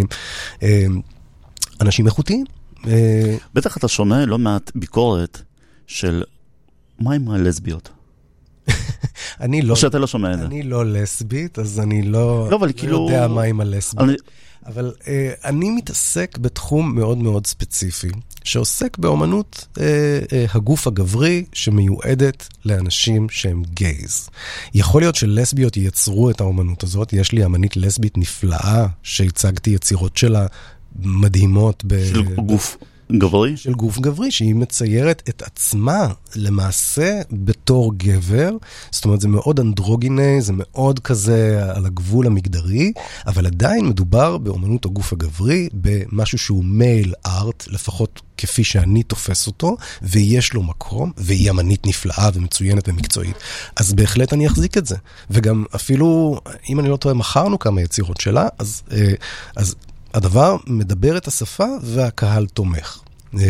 אנשים איכותיים. בטח אתה שומע לא מעט ביקורת של מה עם הלסביות? אני לא... או שאתה לא שומע את זה. אני לא לסבית, אז אני לא יודע מה עם הלסבית. אבל אני מתעסק בתחום מאוד מאוד ספציפי, שעוסק באומנות הגוף הגברי שמיועדת לאנשים שהם גייז. יכול להיות שלסביות ייצרו את האומנות הזאת, יש לי אמנית לסבית נפלאה שהצגתי יצירות שלה מדהימות. של גוף גברי? של גוף גברי, שהיא מציירת את עצמה למעשה בתור גבר, זאת אומרת זה מאוד אנדרוגיני, זה מאוד כזה על הגבול המגדרי, אבל עדיין מדובר באומנות הגוף הגברי, במשהו שהוא מייל ארט, לפחות כפי שאני תופס אותו, ויש לו מקום, והיא אמנית נפלאה ומצוינת ומקצועית. אז בהחלט אני אחזיק את זה. וגם אפילו, אם אני לא טועה, מכרנו כמה יצירות שלה, אז הדבר מדבר את השפה והקהל תומך.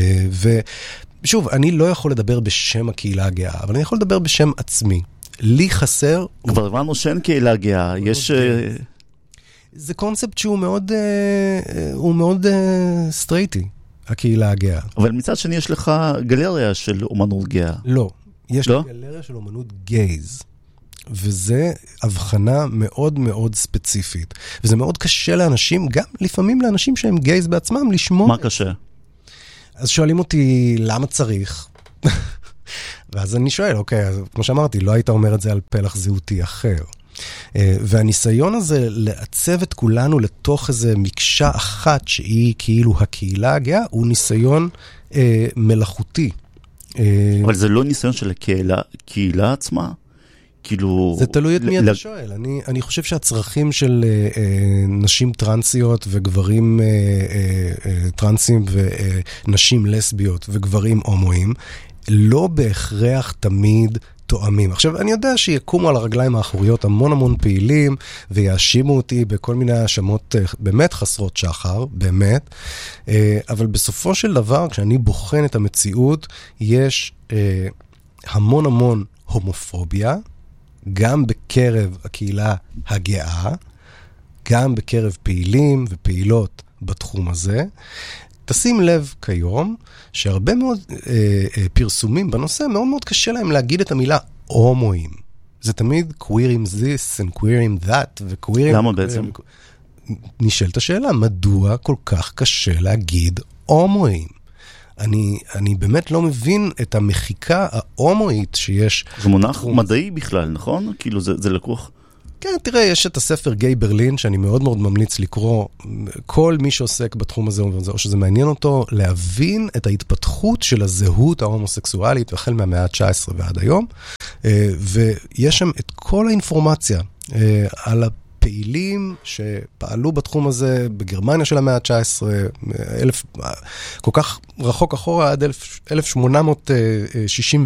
ושוב, אני לא יכול לדבר בשם הקהילה הגאה, אבל אני יכול לדבר בשם עצמי. לי חסר... כבר הבנו שאין קהילה גאה, יש... זה קונספט שהוא מאוד סטרייטי, הקהילה הגאה. אבל מצד שני יש לך גלריה של אומנות גאה. לא, יש לי גלריה של אומנות גייז. וזה הבחנה מאוד מאוד ספציפית. וזה מאוד קשה לאנשים, גם לפעמים לאנשים שהם גייז בעצמם, לשמוע. מה קשה? אז שואלים אותי, למה צריך? ואז אני שואל, אוקיי, אז כמו שאמרתי, לא היית אומר את זה על פלח זהותי אחר. והניסיון הזה לעצב את כולנו לתוך איזה מקשה אחת, שהיא כאילו הקהילה הגאה, הוא ניסיון מלאכותי. אבל זה לא ניסיון של הקהילה עצמה? כאילו... זה תלוי את מי אתה שואל. אני חושב שהצרכים של נשים טרנסיות וגברים טרנסים ונשים לסביות וגברים הומואים לא בהכרח תמיד תואמים. עכשיו, אני יודע שיקומו על הרגליים האחוריות המון פעילים, ויאשימו אותי בכל מיני האשמות באמת חסרות שחר, באמת, אבל בסופו של דבר, כשאני בוחן את המציאות, יש המון הומופוביה, גם בקרב הקהילה הגאה, גם בקרב פעילים ופעילות בתחום הזה. תשים לב כיום שהרבה מאוד פרסומים בנושא, מאוד קשה להם להגיד את המילה הומואים. זה תמיד queering this and queering that ו-queering... למה בעצם? נשאלת השאלה, מדוע כל כך קשה להגיד הומואים? אני באמת לא מבין את המחיקה ההומואית שיש. זה מונח מדעי בכלל, נכון? כאילו זה לקוח... כן, תראה, יש את הספר גיי ברלין, שאני מאוד ממליץ לקרוא, כל מי שעוסק בתחום הזה, או שזה מעניין אותו, להבין את ההתפתחות של הזהות ההומוסקסואלית, החל מהמאה ה-19 ועד היום, ויש שם את כל האינפורמציה על הפעילים שפעלו בתחום הזה בגרמניה של המאה ה-19, כל כך רחוק אחורה עד 1860,